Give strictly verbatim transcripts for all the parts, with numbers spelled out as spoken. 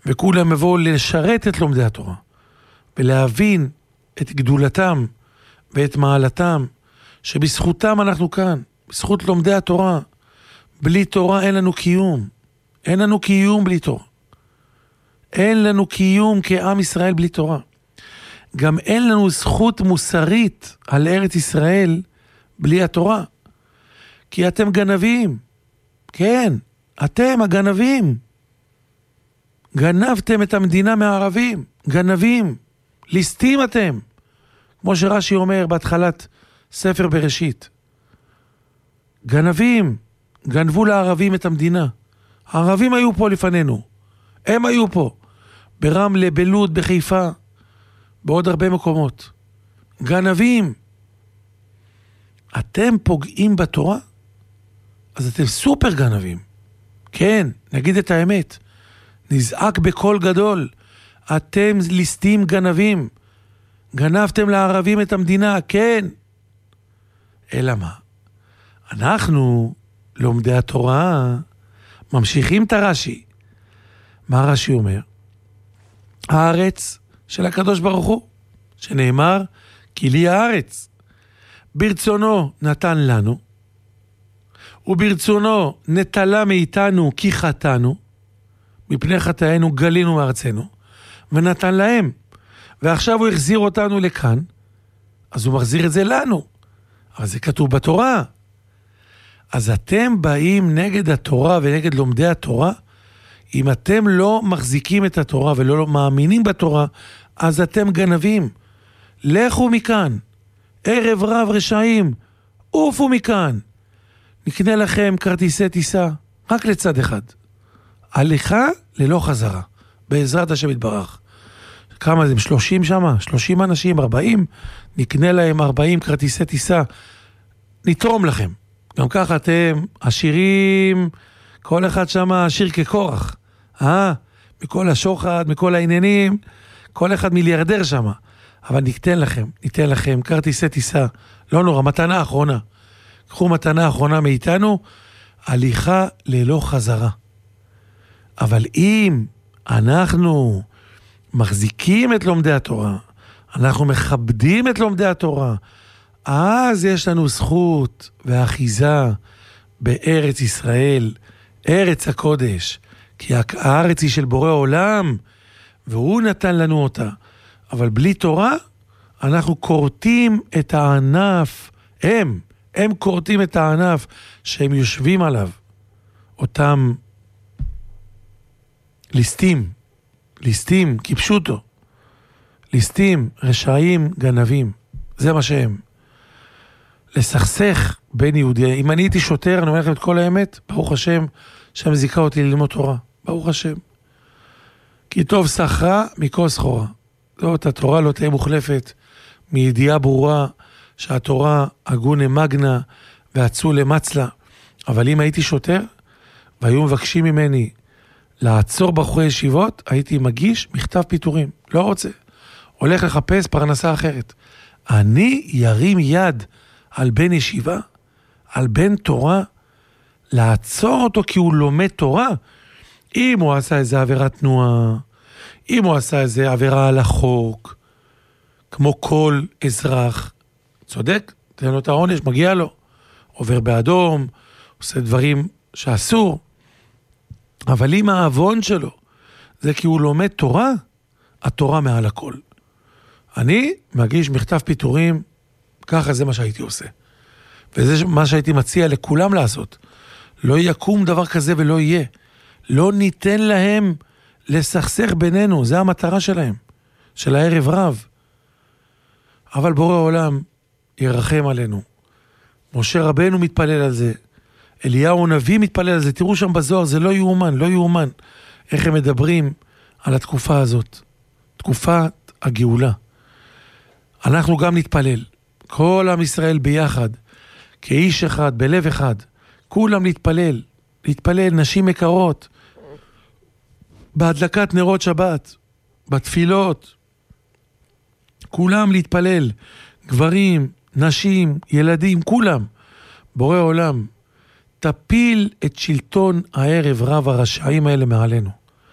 וכולם יבואו לשרת את לומדי התורה, ולהבין את גדולתם ואת מעלתם, שבזכותם אנחנו כאן, בזכות לומדי התורה. בלי תורה אין לנו קיום, אין לנו קיום בלי תורה. אין לנו קיום כעם ישראל בלי תורה. גם אין לנו זכות מוסרית על ארץ ישראל בלי התורה. כי אתם גנבים. כן, אתם הגנבים. גנבתם את המדינה מהערבים. גנבים. ליסטים אתם. כמו שרש"י אומר בהתחלת ספר בראשית. גנבים. גנבו לערבים את המדינה. הערבים היו פה לפנינו. הם היו פה. ברמלה, בלוד, בחיפה. בעוד הרבה מקומות. גנבים. אתם פוגעים בתורה? אז אתם סופר גנבים. כן, נגיד את האמת. נזעק בקול גדול. אתם ליסטים גנבים. גנבתם לערבים את המדינה, כן. אלא מה? אנחנו, לומדי התורה, ממשיכים את הרש"י. מה הרש"י אומר? הארץ של הקדוש ברוך הוא, שנאמר, כי לי הארץ. ברצונו נתן לנו, וברצונו נטלה מאיתנו כי חטאנו, מפני חטאינו גלינו מארצנו, ונתן להם. ועכשיו הוא החזיר אותנו לכאן, אז הוא מחזיר את זה לנו. אבל זה כתוב בתורה. אז אתם באים נגד התורה ונגד לומדי התורה, אם אתם לא מחזיקים את התורה ולא מאמינים בתורה, אז אתם גנבים. לכו מכאן, ערב רב רשעים, עופו מכאן. נקנה לכם כרטיסי טיסה, רק לצד אחד. הליכה ללא חזרה, בעזרת השם יתברך. כמה זה? שלושים שמה? שלושים אנשים, ארבעים? נקנה להם ארבעים כרטיסי טיסה. נתרום לכם. גם ככה אתם עשירים, כל אחד שמה עשיר כקורח. אה? מכל השוחד, מכל העניינים, כל אחד מיליארדר שמה. אבל ניתן לכם, ניתן לכם כרטיסי טיסה. לא נורא, מתנה אחרונה. קחו מתנה אחרונה מאיתנו, הליכה ללא חזרה. אבל אם אנחנו מחזיקים את לומדי התורה, אנחנו מכבדים את לומדי התורה, אז יש לנו זכות ואחיזה בארץ ישראל, ארץ הקודש, כי הארץ היא של בורא עולם, והוא נתן לנו אותה. אבל בלי תורה, אנחנו קורטים את הענף, הם, הם קורטים את הענף שהם יושבים עליו, אותם ליסטים, ליסטים, כיפשוטו, ליסטים, רשעים, גנבים, זה מה שהם. לסכסך בין יהודי, אם אני הייתי שוטר, אני אומר לכם את כל האמת, ברוך השם, שם זיקה אותי ללמוד תורה, ברוך השם. כי טוב שכרה מכל סחורה. זאת התורה לא תהיה מוחלפת, מידיעה ברורה שהתורה הגונה מגנה והצולה מצלה. אבל אם הייתי שוטר, והיו מבקשים ממני לעצור בחורי ישיבות, הייתי מגיש מכתב פיטורים. לא רוצה. הולך לחפש פרנסה אחרת. אני ירים יד על בן ישיבה, על בן תורה, לעצור אותו כי הוא לומד תורה. אם הוא עשה איזה עבירת תנועה, אם הוא עשה איזה עבירה על החוק, כמו כל אזרח, צודק, תן לו את העונש, מגיע לו, עובר באדום, עושה דברים שאסור, אבל אם העוון שלו, זה כי הוא לומד תורה, התורה מעל הכל. אני מגיש מכתב פיטורים, ככה זה מה שהייתי עושה. וזה מה שהייתי מציע לכולם לעשות. לא יקום דבר כזה ולא יהיה. לא ניתן להם לסכסך בינינו, זה המטרה שלהם, של הערב רב. אבל בורא העולם ירחם עלינו. משה רבנו מתפלל על זה, אליהו הנביא מתפלל על זה, תראו שם בזוהר, זה לא יאומן, לא יאומן, איך הם מדברים על התקופה הזאת, תקופת הגאולה. אנחנו גם נתפלל, כל עם ישראל ביחד, כאיש אחד, בלב אחד, כולם להתפלל, להתפלל, נשים יקרות, בהדלקת נרות שבת, בתפילות, כולם להתפלל, גברים, נשים, ילדים, כולם, בורא עולם, תפיל את שלטון הערב רב הרשעים האלה מעלינו.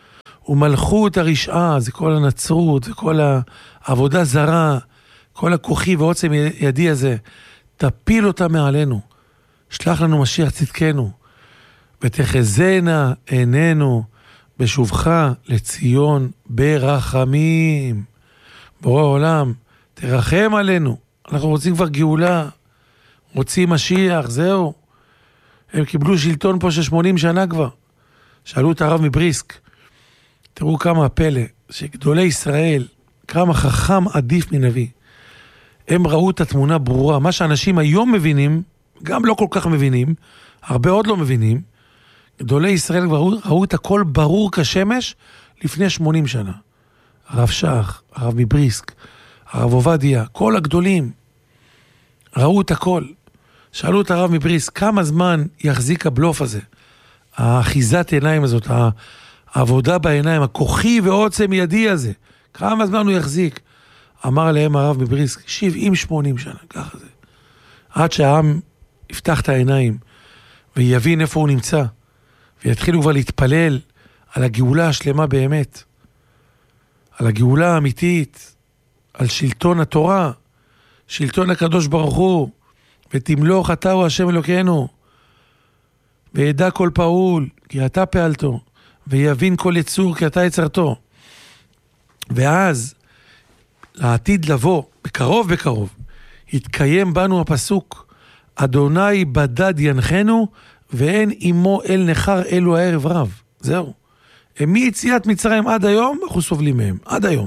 ומלכות הרשעה, זה כל הנצרות, זה כל העבודה זרה, כל הכוחי ועוצם ידי הזה, תפיל אותה מעלינו, שלח לנו משיח צדקנו, ותחזנה עינינו בשובך לציון ברחמים. בורא העולם, תרחם עלינו, אנחנו רוצים כבר גאולה, רוצים משיח, זהו. הם קיבלו שלטון פה של שמונים שנה כבר. שאלו את הרב מבריסק, תראו כמה הפלא, שגדולי ישראל, כמה חכם עדיף מנביא. הם ראו את התמונה ברורה, מה שאנשים היום מבינים, גם לא כל כך מבינים, הרבה עוד לא מבינים, גדולי ישראל כבר ראו, ראו את הכל ברור כשמש לפני שמונים שנה. הרב שח, הרב מבריסק, הרב עובדיה, כל הגדולים, ראו את הכל. שאלו את הרב מבריסק, כמה זמן יחזיק הבלוף הזה? האחיזת עיניים הזאת, העבודה בעיניים, הכוחי ועוצם ידי הזה, כמה זמן הוא יחזיק? אמר להם הרב מבריסק, שבעים שמונים שנה, ככה זה. עד שהעם יפתח את העיניים, ויבין איפה הוא נמצא, ויתחילו כבר להתפלל על הגאולה השלמה באמת, על הגאולה האמיתית, על שלטון התורה, שלטון הקדוש ברוך הוא, ותמלוך אתה הוא השם אלוקינו, וידע כל פעול, כי אתה פעלתו, ויבין כל יצור, כי אתה יצרתו. ואז, לעתיד לבוא, בקרוב בקרוב, יתקיים בנו הפסוק, אדוני בדד ינחנו, ואין עמו אל נחר אלו הערב רב. זהו. הם מיציאת מצרים עד היום, אנחנו סובלים מהם, עד היום.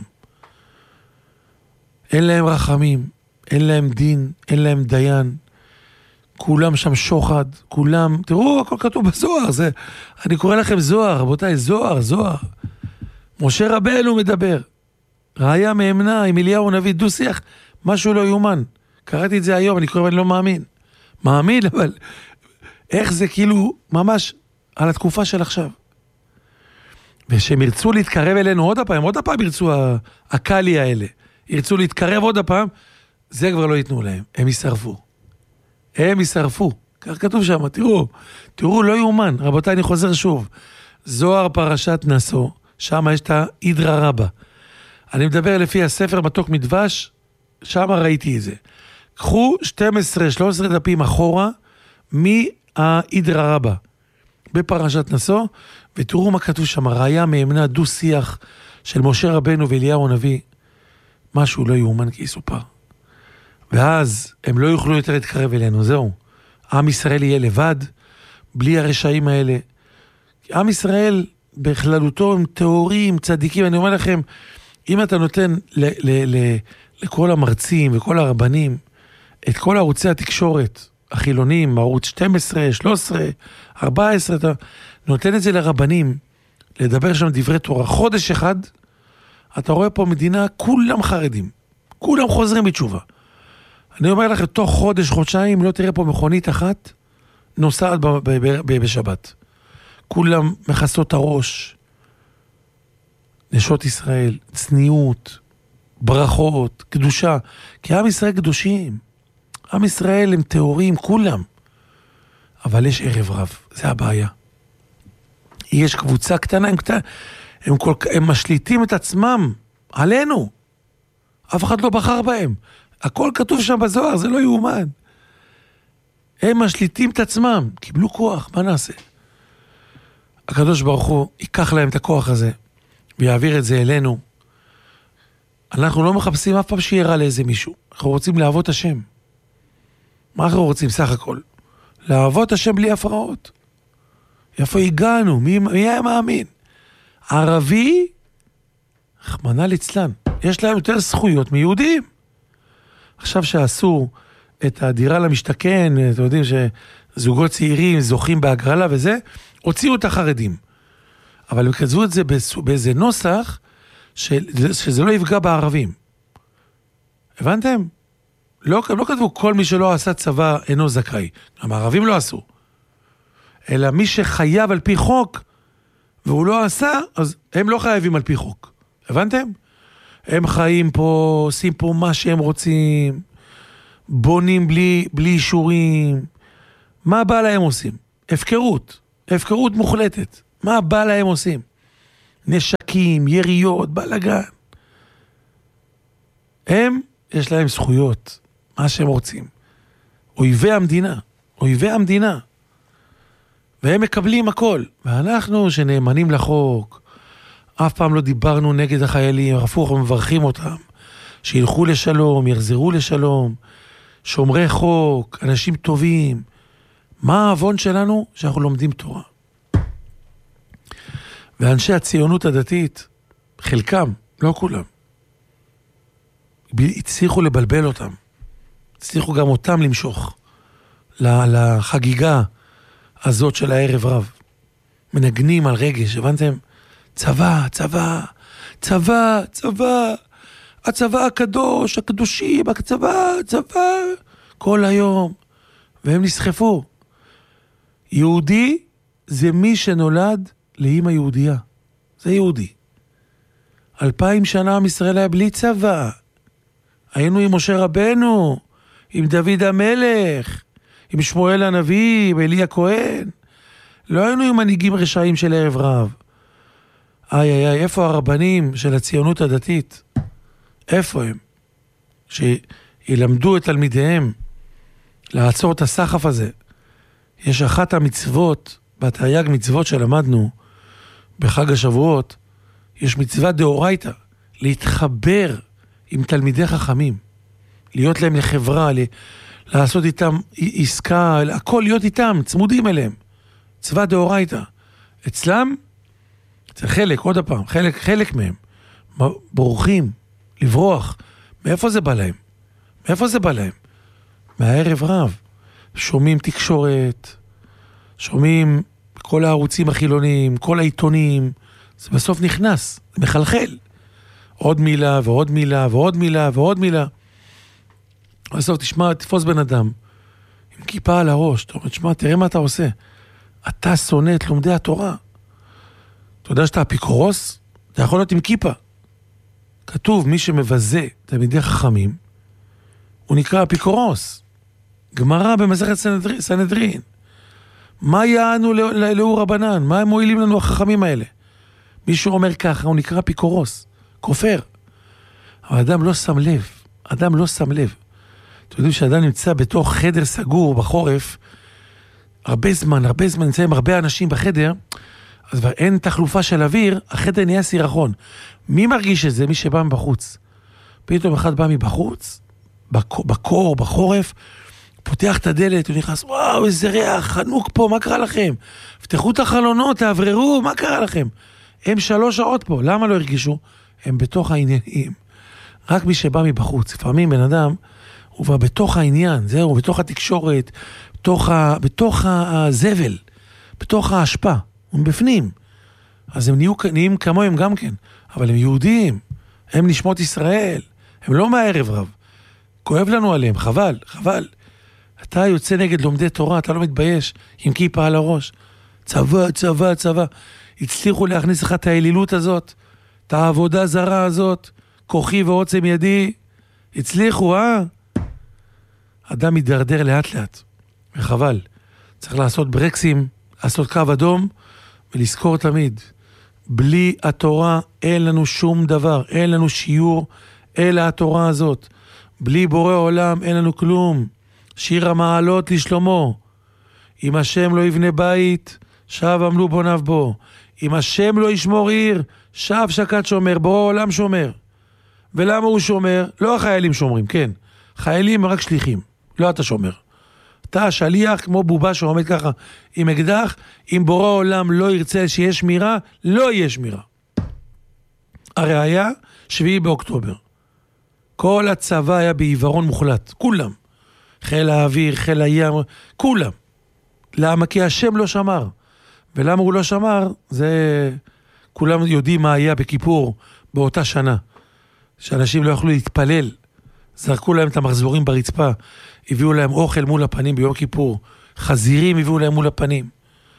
אין להם רחמים, אין להם דין, אין להם דיין, כולם שם שוחד, כולם, תראו, הכל כתוב בזוהר, זה, אני קורא לכם זוהר, רבותיי, זוהר, זוהר. משה רבנו מדבר, ראיה מאמנה עם אליהו הנביא, דו שיח, משהו לא יומן. קראתי את זה היום, אני קורא ואני לא מאמין. מאמין, אבל איך זה כאילו ממש על התקופה של עכשיו. ושהם ירצו להתקרב אלינו עוד הפעם, עוד הפעם ירצו הקלי האלה, ירצו להתקרב עוד הפעם, זה כבר לא ייתנו להם, הם ישרפו. הם ישרפו, כך כתוב שם, תראו, תראו, לא יאומן, רבותיי, אני חוזר שוב, זוהר פרשת נשוא, שם יש את ההידרא רבא, אני מדבר לפי הספר מתוק מדבש, שם ראיתי את זה, קחו שתים עשרה שלוש עשרה דפים אחורה, מההידרא רבא, בפרשת נשוא, ותראו מה כתוב שם, ראיה מאמנה דו שיח, של משה רבנו ואליהו הנביא, משהו לא יאומן כי יסופר. ואז הם לא יוכלו יותר להתקרב אלינו, זהו. עם ישראל יהיה לבד, בלי הרשעים האלה. עם ישראל בכללותו הם תיאורים, צדיקים, אני אומר לכם, אם אתה נותן ל- ל- ל- לכל המרצים וכל הרבנים, את כל ערוצי התקשורת, החילונים, ערוץ שתים עשרה, שלוש עשרה, ארבע עשרה, אתה נותן את זה לרבנים, לדבר שם דברי תורה, חודש אחד, אתה רואה פה מדינה, כולם חרדים, כולם חוזרים בתשובה. אני אומר לך, תוך חודש, חודשיים, לא תראה פה מכונית אחת, נוסעת ב- ב- ב- ב- בשבת. כולם מכסות הראש, נשות ישראל, צניעות, ברכות, קדושה, כי עם ישראל קדושים, עם ישראל הם תיאורים, כולם. אבל יש ערב רב, זה הבעיה. יש קבוצה קטנה, הם, קטנה, הם, כל, הם משליטים את עצמם עלינו. אף אחד לא בחר בהם. הכל כתוב שם בזוהר, זה לא יאומן. הם משליטים את עצמם, קיבלו כוח, מה נעשה? הקדוש ברוך הוא ייקח להם את הכוח הזה, ויעביר את זה אלינו. אנחנו לא מחפשים אף פעם שירה לאיזה מישהו. אנחנו רוצים לעבוד את השם. מה אנחנו רוצים סך הכל? לעבוד את השם בלי הפרעות. איפה הגענו? מי, מי היה מאמין? ערבי, רחמנא ליצלן, יש להם יותר זכויות מיהודים. עכשיו שעשו את הדירה למשתכן, אתם יודעים שזוגות צעירים זוכים בהגרלה וזה, הוציאו את החרדים. אבל הם כתבו את זה באיזה נוסח, שזה לא יפגע בערבים. הבנתם? לא, לא כתבו כל מי שלא עשה צבא אינו זכאי. גם הערבים לא עשו. אלא מי שחייב על פי חוק, והוא לא עשה, אז הם לא חייבים על פי חוק. הבנתם? הם חיים פה, עושים פה מה שהם רוצים, בונים בלי, בלי אישורים. מה הבא להם עושים? הפקרות. הפקרות מוחלטת. מה הבא להם עושים? נשקים, יריות, בלגן. הם, יש להם זכויות, מה שהם רוצים. אויבי המדינה, אויבי המדינה. והם מקבלים הכל. ואנחנו שנאמנים לחוק, אף פעם לא דיברנו נגד החיילים, הפוך, מברכים אותם. שילכו לשלום, יחזרו לשלום, שומרי חוק, אנשים טובים. מה האבון שלנו? שאנחנו לומדים תורה. ואנשי הציונות הדתית, חלקם, לא כולם, הצליחו לבלבל אותם. הצליחו גם אותם למשוך לחגיגה הזאת של הערב רב. מנגנים על רגש, הבנתם? צבא, צבא, צבא, צבא, הצבא הקדוש, הקדושים, הצבא, צבא, כל היום. והם נסחפו. יהודי זה מי שנולד לאמא יהודייה. זה יהודי. אלפיים שנה עם ישראל היה בלי צבא. היינו עם משה רבנו, עם דוד המלך, עם שמואל הנביא, עם אלי הכהן. לא היינו עם מנהיגים רשעים של ערב רב. איי איי איי, איפה הרבנים של הציונות הדתית? איפה הם? שילמדו את תלמידיהם לעצור את הסחף הזה. יש אחת המצוות, בתרי"ג מצוות שלמדנו בחג השבועות, יש מצווה דאורייתא, להתחבר עם תלמידי חכמים, להיות להם לחברה, לעשות איתם עסקה, הכל להיות איתם, צמודים אליהם. מצווה דאורייתא. אצלם, זה חלק, עוד הפעם, חלק, חלק מהם, בורחים, לברוח. מאיפה זה בא להם? מאיפה זה בא להם? מהערב רב. שומעים תקשורת, שומעים כל הערוצים החילוניים, כל העיתונים, זה בסוף נכנס, זה מחלחל. עוד מילה ועוד מילה ועוד מילה ועוד מילה. בסוף תשמע, תפוס בן אדם, עם כיפה על הראש, אתה אומר, תשמע, תראה מה אתה עושה. אתה שונא את לומדי התורה. אתה יודע שאתה אפיקורוס? אתה יכול להיות עם כיפה. כתוב, מי שמבזה תלמידי חכמים, הוא נקרא אפיקורוס. גמרא במסכת סנהדרין. סנהדרין. מה יענו לאור רבנן? מה הם מועילים לנו החכמים האלה? מישהו אומר ככה, הוא נקרא אפיקורוס. כופר. אבל אדם לא שם לב. אדם לא שם לב. אתם יודעים שאדם נמצא בתוך חדר סגור בחורף, הרבה זמן, הרבה זמן נמצאים הרבה אנשים בחדר, אז כבר אין תחלופה של אוויר, החדר נהיה סירחון. מי מרגיש את זה? מי שבא מבחוץ. פתאום אחד בא מבחוץ, בקור, בחורף, פותח את הדלת, הוא נכנס, וואו, איזה ריח, חנוק פה, מה קרה לכם? פתחו את החלונות, תעבררו, מה קרה לכם? הם שלוש שעות פה, למה לא הרגישו? הם בתוך העניינים. רק מי שבא מבחוץ, לפעמים בן אדם, הוא כבר בתוך העניין, זהו, בתוך התקשורת, בתוך, ה, בתוך הזבל, בתוך ההשפע, הם בפנים. אז הם נהיו, נהיים כמוהם גם כן, אבל הם יהודים, הם נשמות ישראל, הם לא מהערב רב. כואב לנו עליהם, חבל, חבל. אתה יוצא נגד לומדי תורה, אתה לא מתבייש, עם כיפה על הראש. צבא, צבא, צבא. הצליחו להכניס לך את האלילות הזאת, את העבודה זרה הזאת, כוחי ועוצם ידי. הצליחו, אה? אדם מתדרדר לאט לאט, וחבל. צריך לעשות ברקסים, לעשות קו אדום, ולזכור תמיד. בלי התורה אין לנו שום דבר, אין לנו שיעור, אלא התורה הזאת. בלי בורא עולם אין לנו כלום. שיר המעלות לשלמה. אם השם לא יבנה בית, שב עמלו בוניו בו. אם השם לא ישמור עיר, שב שקד שומר, בורא עולם שומר. ולמה הוא שומר? לא החיילים שומרים, כן. חיילים הם רק שליחים, לא אתה שומר. אתה שליח כמו בובה שעומד ככה עם אקדח, אם בורא עולם לא ירצה שיהיה שמירה, לא יהיה שמירה. הראיה, שביעי באוקטובר. כל הצבא היה בעיוורון מוחלט, כולם. חיל האוויר, חיל הים, כולם. למה? כי השם לא שמר. ולמה הוא לא שמר? זה... כולם יודעים מה היה בכיפור באותה שנה. שאנשים לא יכלו להתפלל. זרקו להם את המחזורים ברצפה. הביאו להם אוכל מול הפנים ביום כיפור. חזירים הביאו להם מול הפנים.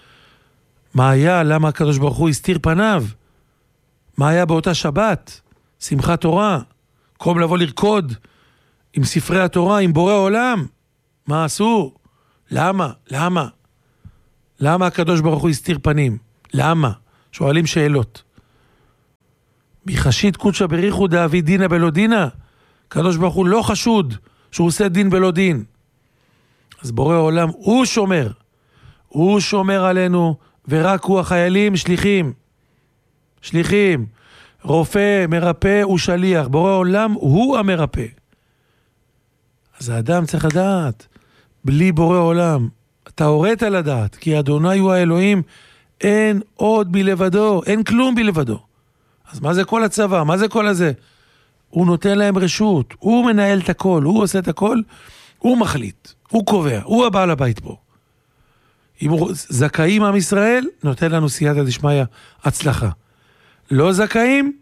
מה היה? למה הקדוש ברוך הוא הסתיר פניו? מה היה באותה שבת? שמחת תורה. קום לבוא לרקוד עם ספרי התורה, עם בורא עולם. מה עשו? למה? למה? למה הקדוש ברוך הוא הסתיר פנים? למה? שואלים שאלות. מחשית קודשא בריחו דאבי דינא בלא דינא. הקדוש ברוך הוא לא חשוד שהוא עושה דין בלא דין. אז בורא עולם הוא שומר. הוא שומר עלינו, ורק הוא החיילים שליחים. שליחים. רופא, מרפא ושליח. בורא עולם הוא המרפא. אז האדם צריך לדעת, בלי בורא עולם, אתה הורית לדעת, כי אדוני הוא האלוהים, אין עוד בלבדו, אין כלום בלבדו. אז מה זה כל הצבא? מה זה כל הזה? הוא נותן להם רשות, הוא מנהל את הכל, הוא עושה את הכל, הוא מחליט, הוא קובע, הוא הבעל הבית פה. אם הוא זכאים עם ישראל, נותן לנו סייעתא דשמיא, הצלחה. לא זכאים,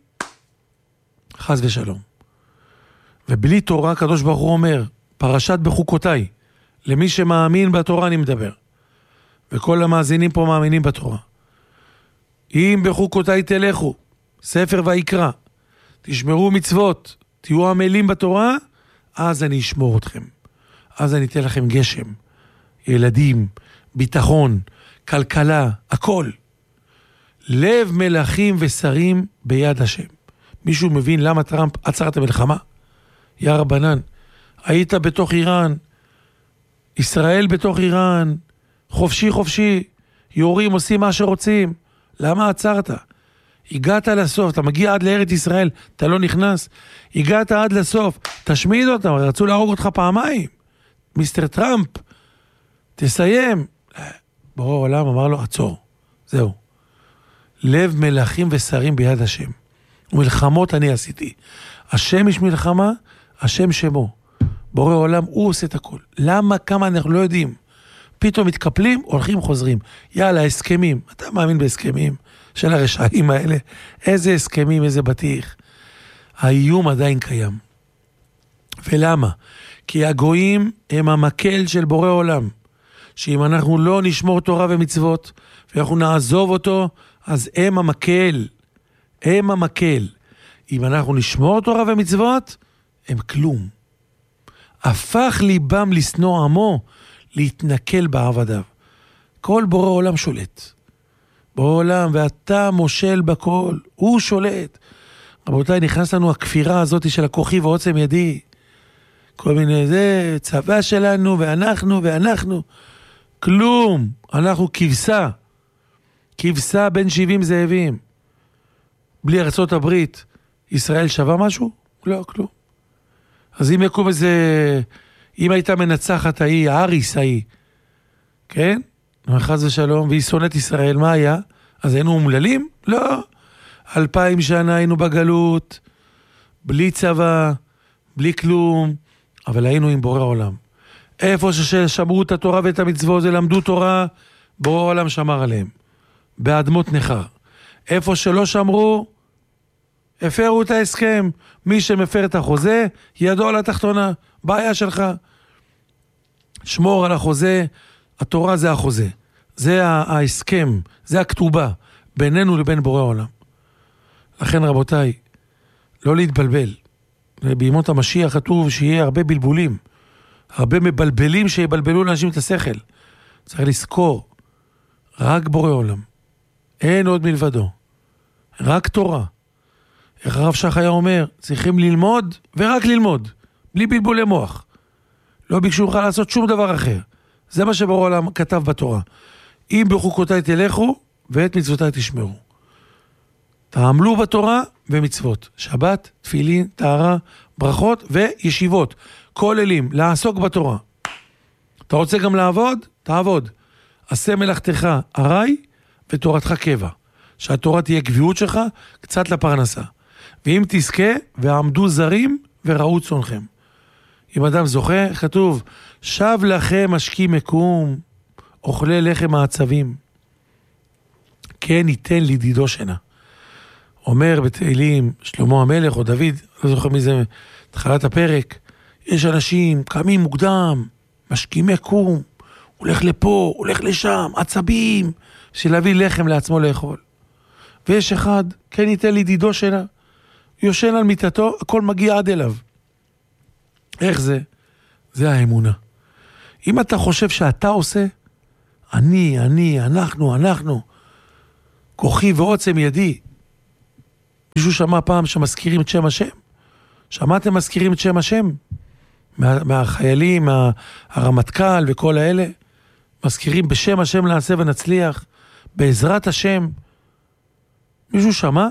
חס ושלום. ובלי תורה, הקדוש ברוך הוא אומר, פרשת בחוקותיי, למי שמאמין בתורה אני מדבר. וכל המאזינים פה מאמינים בתורה. אם בחוקותיי תלכו, ספר ויקרא, תשמרו מצוות, תהיו עמלים בתורה, אז אני אשמור אתכם. אז אני אתן לכם גשם, ילדים, ביטחון, כלכלה, הכל. לב מלכים ושרים ביד השם. מישהו מבין למה טראמפ עצר את המלחמה? יא רבנן, היית בתוך איראן, ישראל בתוך איראן, חופשי חופשי, יורים עושים מה שרוצים. למה עצרת? הגעת לסוף, אתה מגיע עד לארץ ישראל, אתה לא נכנס. הגעת עד לסוף, תשמיד אותם, רצו להרוג אותך פעמיים. מיסטר טראמפ, תסיים. בורא עולם אמר לו, עצור. זהו. לב מלכים ושרים ביד השם. ומלחמות אני עשיתי. השם יש מלחמה, השם שמו. בורא עולם, הוא עושה את הכל. למה, כמה אנחנו לא יודעים. פתאום מתקפלים, הולכים, חוזרים. יאללה, הסכמים. אתה מאמין בהסכמים של הרשעים האלה? איזה הסכמים, איזה בטיח. האיום עדיין קיים. ולמה? כי הגויים הם המקל של בורא עולם. שאם אנחנו לא נשמור תורה ומצוות, ואנחנו נעזוב אותו, אז הם המקל. הם המקל. אם אנחנו נשמור תורה ומצוות, הם כלום. הפך ליבם לשנוא עמו, להתנקל בעבדיו. כל בורא עולם שולט. בורא עולם, ואתה מושל בכל, הוא שולט. רבותיי, נכנס לנו הכפירה הזאת של הכוחי ועוצם ידי. כל מיני זה, צבא שלנו, ואנחנו, ואנחנו. כלום. אנחנו כבשה. כבשה בין שבעים זאבים. בלי ארצות הברית, ישראל שווה משהו? לא, כלום. אז אם יקום איזה, אם הייתה מנצחת ההיא, האריס ההיא, כן? חס ושלום, והיא שונאת ישראל, מה היה? אז היינו אומללים? לא. אלפיים שנה היינו בגלות, בלי צבא, בלי כלום, אבל היינו עם בורא עולם. איפה ששמרו את התורה ואת המצוות, זה למדו תורה, בורא עולם שמר עליהם. באדמות נחר. איפה שלא שמרו, הפרו את ההסכם. מי שמפר את החוזה, ידו על התחתונה. בעיה שלך. שמור על החוזה. התורה זה החוזה. זה ההסכם. זה הכתובה. בינינו לבין בורא עולם. לכן רבותיי, לא להתבלבל. בימות המשיח כתוב שיהיה הרבה בלבולים. הרבה מבלבלים שיבלבלו לאנשים את השכל. צריך לזכור. רק בורא עולם. אין עוד מלבדו. רק תורה. איך הרב שך היה אומר, צריכים ללמוד ורק ללמוד, בלי בלבולי מוח. לא ביקשו לך לעשות שום דבר אחר. זה מה שבורא עולם כתב בתורה. אם בחוקותיי תלכו, ואת מצוותיי תשמרו. תעמלו בתורה ומצוות. שבת, תפילין, טהרה, ברכות וישיבות. כוללים, לעסוק בתורה. אתה רוצה גם לעבוד? תעבוד. עשה מלאכתך ארעי ותורתך קבע. שהתורה תהיה קביעות שלך, קצת לפרנסה. ואם תזכה, ועמדו זרים וראו צונכם. אם אדם זוכה, כתוב, שב לכם משכי מקום, אוכלי לחם העצבים. כן ייתן לידידו שינה. אומר בתהילים, שלמה המלך או דוד, לא זוכר מי זה, תחילת הפרק, יש אנשים, קמים מוקדם, משכי מקום, הולך לפה, הולך לשם, עצבים, בשביל להביא לחם לעצמו לאכול. ויש אחד, כן ייתן לידידו שינה, יושן על מיטתו, הכל מגיע עד אליו. איך זה? זה האמונה. אם אתה חושב שאתה עושה, אני, אני, אנחנו, אנחנו, כוחי ועוצם ידי, מישהו שמע פעם שמזכירים את שם השם? שמעתם מזכירים את שם השם? מה, מהחיילים, מה, הרמטכ"ל וכל האלה? מזכירים בשם השם נעשה ונצליח, בעזרת השם. מישהו שמע?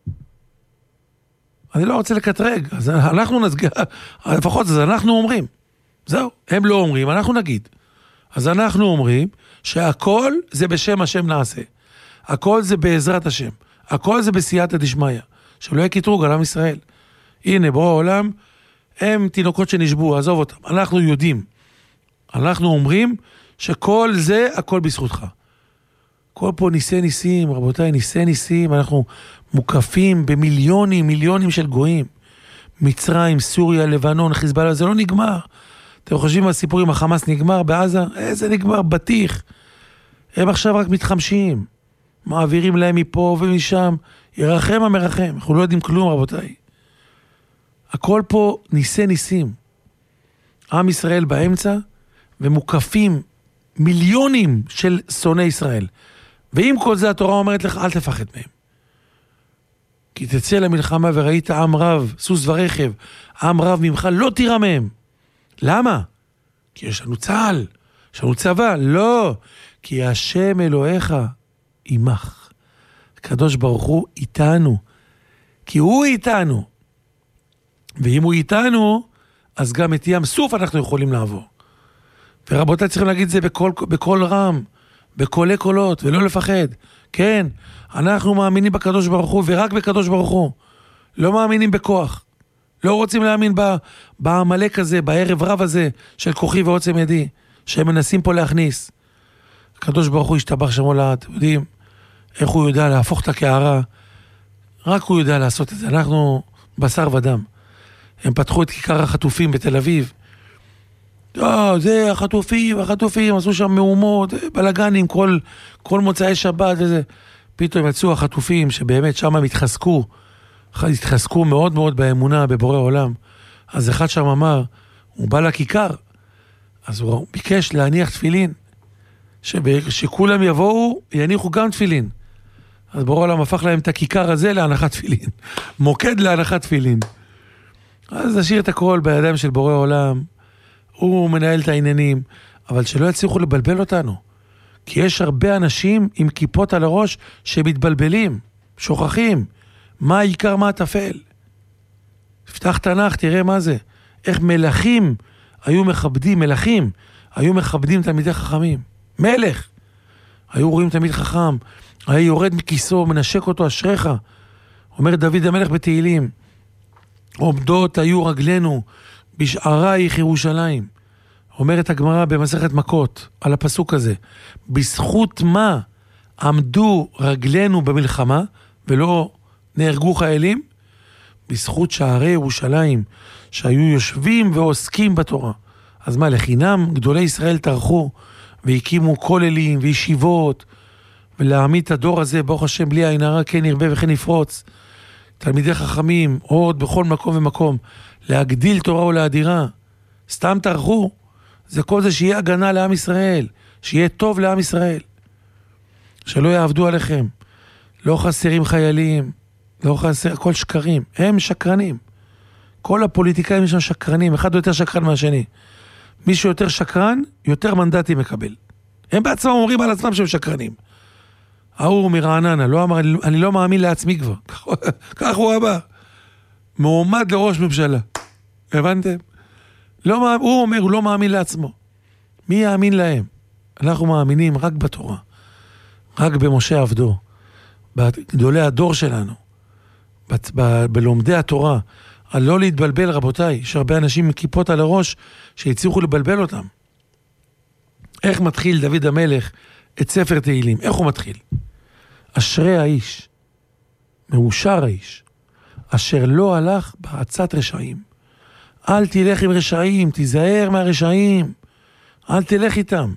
אני לא רוצה לקטרג, אז אנחנו נזג... לפחות אז אנחנו אומרים. זהו, הם לא אומרים, אנחנו נגיד. אז אנחנו אומרים שהכל זה בשם השם נעשה. הכל זה בעזרת השם. הכל זה בסייעתא דשמיא. שלא יהיה קטרוג על עם ישראל. הנה, בורא העולם, הם תינוקות שנשבו, עזוב אותם. אנחנו יודעים. אנחנו אומרים שכל זה, הכל בזכותך. כל פה ניסי ניסים, רבותיי, ניסי ניסים, אנחנו מוקפים במיליונים, מיליונים של גויים. מצרים, סוריה, לבנון, חיזבאללה, זה לא נגמר. אתם חושבים על סיפור עם החמאס נגמר בעזה? איזה נגמר? בטיח. הם עכשיו רק מתחמשים. מעבירים להם מפה ומשם. ירחם המרחם. אנחנו לא יודעים כלום, רבותיי. הכל פה ניסי ניסים. עם ישראל באמצע, ומוקפים מיליונים של שונאי ישראל. ועם כל זה התורה אומרת לך, אל תפחד מהם. כי תצא למלחמה וראית עם רב, סוס ורכב, עם רב ממך, לא תירא מהם. למה? כי יש לנו צהל, יש לנו צבא. לא, כי השם אלוהיך עמך. הקדוש ברוך הוא איתנו. כי הוא איתנו. ואם הוא איתנו, אז גם את ים סוף אנחנו יכולים לעבור. ורבותיי צריכים להגיד את זה בכל, בכל רם, בקולי קולות, ולא לפחד. כן, אנחנו מאמינים בקדוש ברוך הוא, ורק בקדוש ברוך הוא. לא מאמינים בכוח. לא רוצים להאמין בעמלק הזה, בערב רב הזה, של כוחי ועוצם ידי, שהם מנסים פה להכניס. הקדוש ברוך הוא השתבח שמו לעד, אתם יודעים, איך הוא יודע להפוך את הקערה, רק הוא יודע לעשות את זה. אנחנו בשר ודם. הם פתחו את כיכר החטופים בתל אביב, לא, זה החטופים, החטופים, עשו שם מהומות, בלגנים, כל, כל מוצאי שבת וזה. פתאום יצאו החטופים שבאמת שם הם התחזקו, התחזקו מאוד מאוד באמונה, בבורא עולם. אז אחד שם אמר, הוא בא לכיכר, אז הוא ביקש להניח תפילין, שכולם יבואו, יניחו גם תפילין. אז בורא עולם הפך להם את הכיכר הזה להנחת תפילין, מוקד להנחת תפילין. אז נשאיר את הכל בידיים של בורא עולם, הוא מנהל את העניינים, אבל שלא יצליחו לבלבל אותנו. כי יש הרבה אנשים עם כיפות על הראש שמתבלבלים, שוכחים. מה העיקר, מה התפל? פתח תנ"ך, תראה מה זה. איך מלכים היו מכבדים, מלכים היו מכבדים תלמידי חכמים. מלך. היו רואים תלמיד חכם, היה יורד מכיסו, מנשק אותו, אשריך. אומר דוד המלך בתהילים, עומדות היו רגלינו, בשערייך ירושלים. אומרת הגמרא במסכת מכות על הפסוק הזה, בזכות מה עמדו רגלינו במלחמה ולא נהרגו חיילים? בזכות שערי ירושלים שהיו יושבים ועוסקים בתורה. אז מה, לחינם גדולי ישראל טרחו והקימו כוללים וישיבות, ולהעמיד את הדור הזה ברוך השם בלי עין הרע כן ירבה וכן יפרוץ. תלמידי חכמים עוד בכל מקום ומקום, להגדיל תורה ולהדירה. סתם תרחו. זה כל זה שיהיה הגנה לעם ישראל, שיהיה טוב לעם ישראל, שלא יעבדו עליכם. לא חסרים חיילים, לא חסר, כל שקרים. הם שקרנים. כל הפוליטיקאים יש שקרנים, אחד יותר שקרן מהשני. מי שיותר שקרן, יותר מנדטים מקבל. הם בעצמם אומרים על עצמם שהם שקרנים. ההוא מרעננה, לא אמר, אני לא מאמין לעצמי כבר. כך הוא אמר. מועמד לראש ממשלה. הבנתם? לא, הוא אומר, הוא לא מאמין לעצמו. מי יאמין להם? אנחנו מאמינים רק בתורה. רק במשה עבדו. בגדולי הדור שלנו. ב- ב- בלומדי התורה. על לא להתבלבל, רבותיי. יש הרבה אנשים עם כיפות על הראש שהצליחו לבלבל אותם. איך מתחיל דוד המלך את ספר תהילים? איך הוא מתחיל? אשרי האיש, מאושר האיש, אשר לא הלך בעצת רשעים. אל תלך עם רשעים, תיזהר מהרשעים, אל תלך איתם.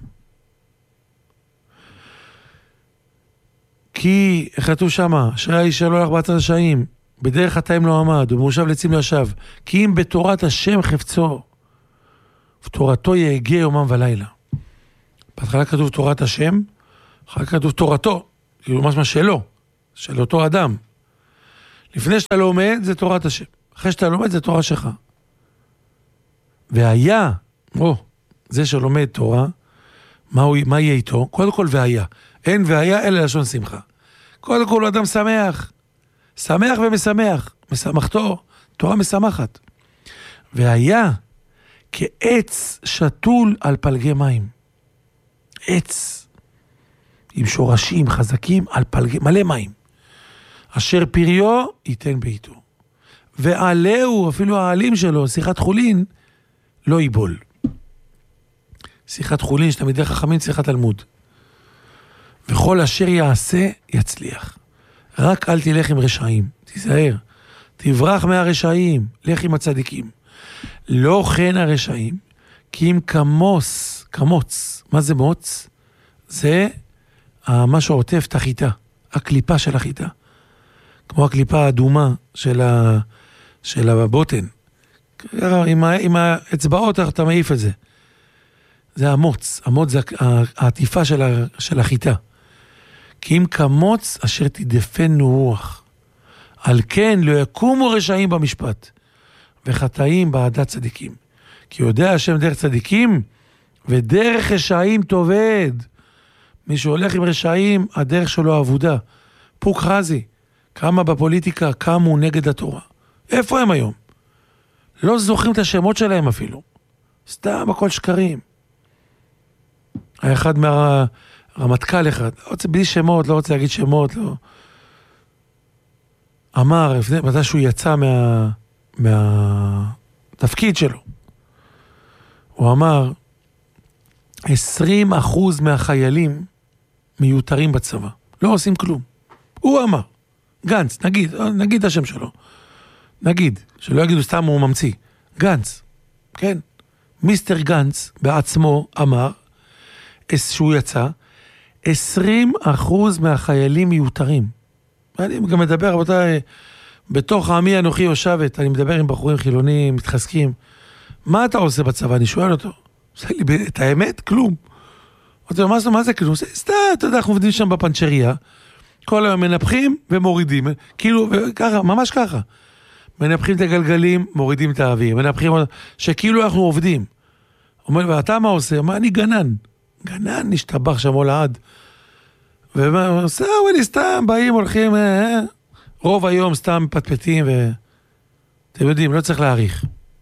כי, איך כתוב שמה, אשרי האיש שלא הלך בעצת רשעים, בדרך חטאים לא עמד, ומושב לצים לא ישב, כי אם בתורת השם חפצו, ותורתו יהגה יומם ולילה. בהתחלה כתוב תורת השם, אחר כך כתוב תורתו, כאילו משמע שלו, של אותו אדם. לפני שאתה לומד, זה תורת השם. אחרי שאתה לומד, זה תורה שלך. והיה, או, זה שלומד תורה, מה, הוא, מה יהיה איתו? קודם כל והיה. אין והיה, אלא לשון שמחה. קודם כל הוא אדם שמח. שמח ומשמח. משמחתו, תורה משמחת. והיה כעץ שתול על פלגי מים. עץ עם שורשים חזקים על פלגי, מלא מים. אשר פריו ייתן ביתו. ועלהו, אפילו העלים שלו, שיחת חולין, לא ייבול. שיחת חולין, שתלמידי חכמים, שיחת תלמוד. וכל אשר יעשה, יצליח. רק אל תלך עם רשעים. תיזהר. תברח מהרשעים. לך עם הצדיקים. לא כן הרשעים, כי אם כמוס, כמוץ. מה זה מוץ? זה מה שעוטף את החיטה. הקליפה של החיטה. כמו הקליפה האדומה של, ה, של הבוטן. עם, ה, עם האצבעות אתה מעיף את זה. זה המוץ. המוץ זה העטיפה של, ה, של החיטה. כי אם כמוץ אשר תדפן רוח. על כן לא יקומו רשעים במשפט. וחטאים בעדת צדיקים. כי יודע השם דרך צדיקים, ודרך רשעים תובד. מי שהולך עם רשעים, הדרך שלו עבודה. פוק חזי. כמה בפוליטיקה קמו נגד התורה. איפה הם היום? לא זוכרים את השמות שלהם אפילו. סתם הכל שקרים. האחד מהרמטכ"ל אחד, לא רוצה בלי שמות, לא רוצה להגיד שמות, לא. אמר, מתי שהוא יצא מה, מהתפקיד שלו, הוא אמר, עשרים אחוז מהחיילים מיותרים בצבא. לא עושים כלום. הוא אמר. גנץ, נגיד, נגיד השם שלו. נגיד, שלא יגידו סתם הוא ממציא. גנץ, כן. מיסטר גנץ בעצמו אמר, שהוא יצא, עשרים אחוז מהחיילים מיותרים. אני גם מדבר, רבותיי, בתוך העמי אנוכי יושבת, אני מדבר עם בחורים חילונים, מתחזקים. מה אתה עושה בצבא? אני שואל אותו. את האמת? כלום. מה זה כלום? סתם, אתה יודע, אנחנו עובדים שם בפנצ'ריה, כל היום מנפחים ומורידים, כאילו, ככה, ממש ככה. מנפחים את הגלגלים, מורידים את האוויר, מנפחים, שכאילו אנחנו עובדים. אומר, ואתה מה עושה? מה, אני גנן. גנן נשתבח שם הולעד. ומה, עושה, וואלי, סתם, באים, הולכים, אה, אה. רוב היום סתם פטפטים, ואתם יודעים, לא צריך להעריך.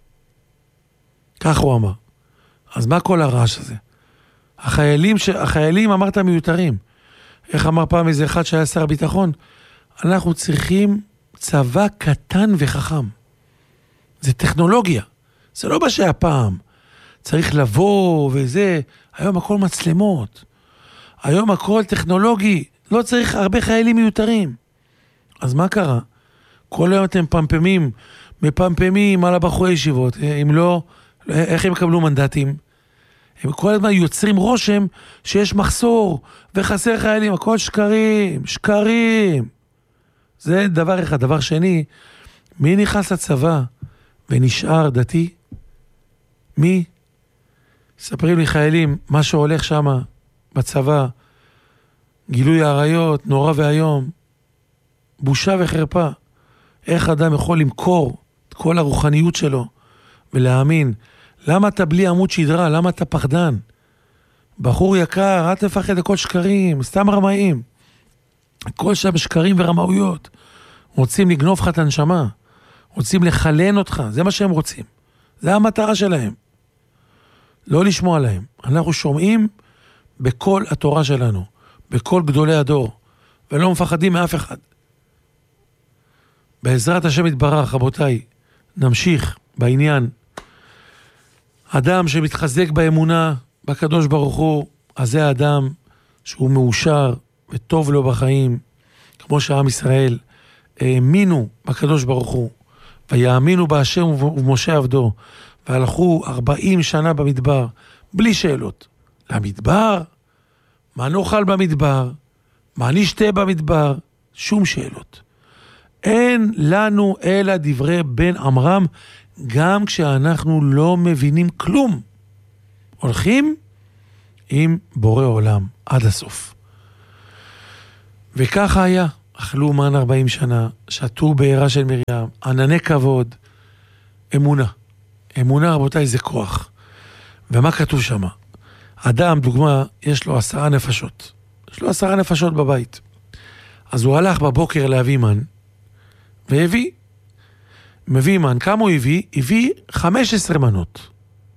כך הוא אמר. אז מה כל הרעש הזה? החיילים, ש... החיילים אמרת מיותרים. איך אמר פעם איזה אחד שהיה שר הביטחון? אנחנו צריכים צבא קטן וחכם. זה טכנולוגיה. זה לא מה שהיה פעם. צריך לבוא וזה. היום הכל מצלמות. היום הכל טכנולוגי. לא צריך הרבה חיילים מיותרים. אז מה קרה? כל היום אתם פמפמים, מפמפמים על הבחורי ישיבות. אם לא, איך הם יקבלו מנדטים? הם כל הזמן יוצרים רושם שיש מחסור וחסר חיילים, הכל שקרים, שקרים. זה דבר אחד. דבר שני, מי נכנס לצבא ונשאר דתי? מי? ספרים לי חיילים, מה שהולך שם בצבא, גילוי העריות, נורא והיום, בושה וחרפה. איך אדם יכול למכור את כל הרוחניות שלו ולהאמין? למה אתה בלי עמוד שדרה? למה אתה פחדן? בחור יקר, אל תפחד, הכל שקרים, סתם רמאים. הכל שם שקרים ורמאויות. רוצים לגנוב לך את הנשמה. רוצים לחלן אותך. זה מה שהם רוצים. זה המטרה שלהם. לא לשמוע להם. אנחנו שומעים בכל התורה שלנו. בכל גדולי הדור. ולא מפחדים מאף אחד. בעזרת השם יתברך, רבותיי, נמשיך בעניין. אדם שמתחזק באמונה בקדוש ברוך הוא, אז זה האדם שהוא מאושר וטוב לו בחיים, כמו שעם ישראל האמינו בקדוש ברוך הוא, ויאמינו בהשם ובמשה עבדו, והלכו ארבעים שנה במדבר, בלי שאלות. למדבר? מה נאכל במדבר? מה נשתה במדבר? שום שאלות. אין לנו אלא דברי בן עמרם, גם כשאנחנו לא מבינים כלום. הולכים עם בורא עולם עד הסוף. וככה היה. אכלו מן ארבעים שנה, שתו בעירה של מרים, ענני כבוד, אמונה. אמונה, רבותיי, זה כוח. ומה כתוב שם? אדם, דוגמה, יש לו עשרה נפשות. יש לו עשרה נפשות בבית. אז הוא הלך בבוקר להביא מן, והביא. מביא מן, כמה הוא הביא? הביא חמש עשרה מנות.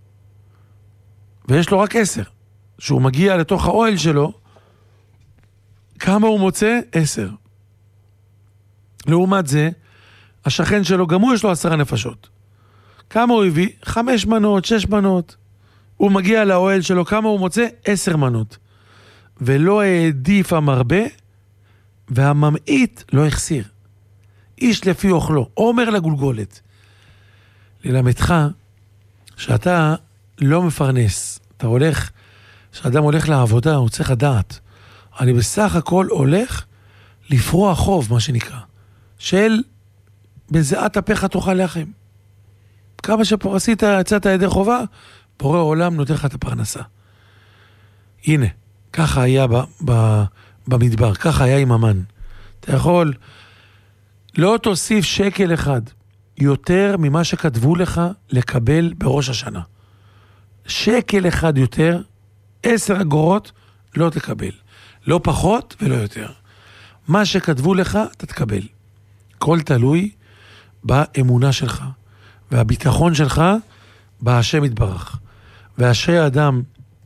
ויש לו רק עשר. כשהוא מגיע לתוך האוהל שלו, כמה הוא מוצא? עשר. לעומת זה, השכן שלו, גם הוא יש לו עשרה נפשות. כמה הוא הביא? חמש מנות, שש מנות. הוא מגיע לאוהל שלו, כמה הוא מוצא? עשר מנות. ולא העדיף המרבה, והממעיט לא החסיר. איש לפי אוכלו, אומר לגולגולת. ללמדך, שאתה לא מפרנס. אתה הולך, כשאדם הולך לעבודה, הוא צריך לדעת. אני בסך הכל הולך לפרוע חוב, מה שנקרא. של בזיעת אפיך תאכל לחם. כמה שפרסית, יצאת ידי חובה, בורא עולם נותן לך את הפרנסה. הנה, ככה היה ב, ב, במדבר, ככה היה עם המן. אתה יכול, לא תוסיף שקל אחד, יותר ממה שכתבו לך לקבל בראש השנה. שקל אחד יותר, עשר אגורות, לא תקבל. לא פחות ולא יותר. מה שכתבו לך, אתה תקבל. כל תלוי באמונה שלך, והביטחון שלך בהשם יתברך. ואשרי האדם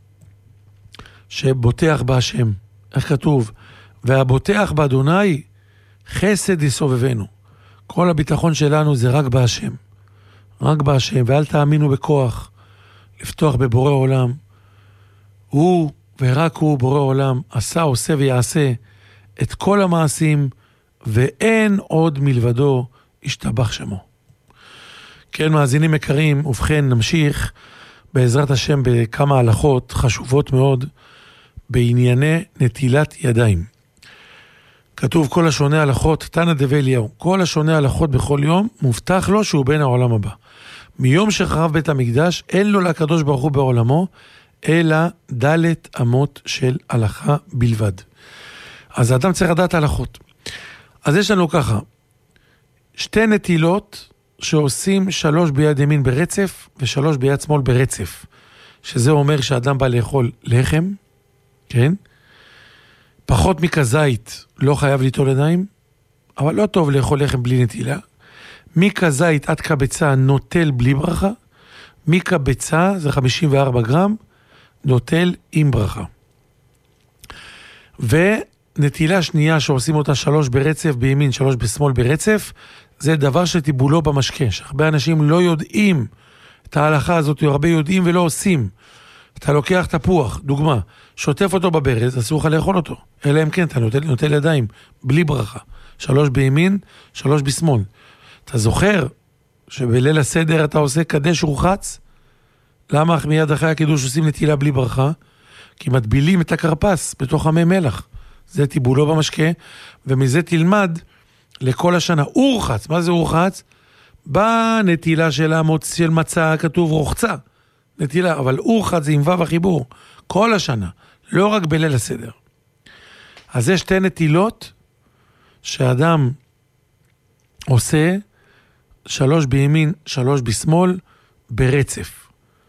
שבוטח בהשם, איך כתוב? והבוטח באדוני חסד יסובבנו. כל הביטחון שלנו זה רק בהשם. רק בהשם, ואל תאמינו בכוח. לפתוח בבורא עולם. הוא ורק הוא בורא עולם עשה, עושה ויעשה את כל המעשים, ואין עוד מלבדו ישתבח שמו. כן, מאזינים יקרים, ובכן נמשיך בעזרת השם בכמה הלכות חשובות מאוד בענייני נטילת ידיים. כתוב כל השונה הלכות, תנא דבי אליהו, כל השונה הלכות בכל יום, מובטח לו שהוא בן העולם הבא. מיום שחרב בית המקדש, אין לו לקדוש ברוך הוא בעולמו, אלא דלת אמות של הלכה בלבד. אז האדם צריך לדעת הלכות. אז יש לנו ככה, שתי נטילות שעושים שלוש ביד ימין ברצף, ושלוש ביד שמאל ברצף. שזה אומר שהאדם בא לאכול לחם, כן? פחות מכזית לא חייב ליטול ידיים, אבל לא טוב לאכול לחם בלי נטילה. מכזית עד קבצה נוטל בלי ברכה, מקבצה זה חמישים וארבע גרם, נוטל עם ברכה. ונטילה שנייה שעושים אותה שלוש ברצף בימין, שלוש בשמאל ברצף, זה דבר שטיבולו במשקה. הרבה אנשים לא יודעים את ההלכה הזאת, הרבה יודעים ולא עושים. אתה לוקח תפוח, דוגמה, שוטף אותו בברז, אסור לך לאכול אותו. אלא אם כן, אתה נוטל, נוטל ידיים, בלי ברכה. שלוש בימין, שלוש בשמאל. אתה זוכר שבליל הסדר אתה עושה קדש ורחץ? למה מיד אחרי הקידוש עושים נטילה בלי ברכה? כי מטבילים את הקרפס בתוך המי מלח. זה טיבולו במשקה, ומזה תלמד לכל השנה. ורחץ, מה זה ורחץ? בנטילה של המוצ... של מצה כתוב רוחצה. נטילה, אבל ורחץ זה עם וו החיבור. כל השנה, לא רק בליל הסדר. אז יש שתי נטילות שאדם עושה, שלוש בימין, שלוש בשמאל, ברצף.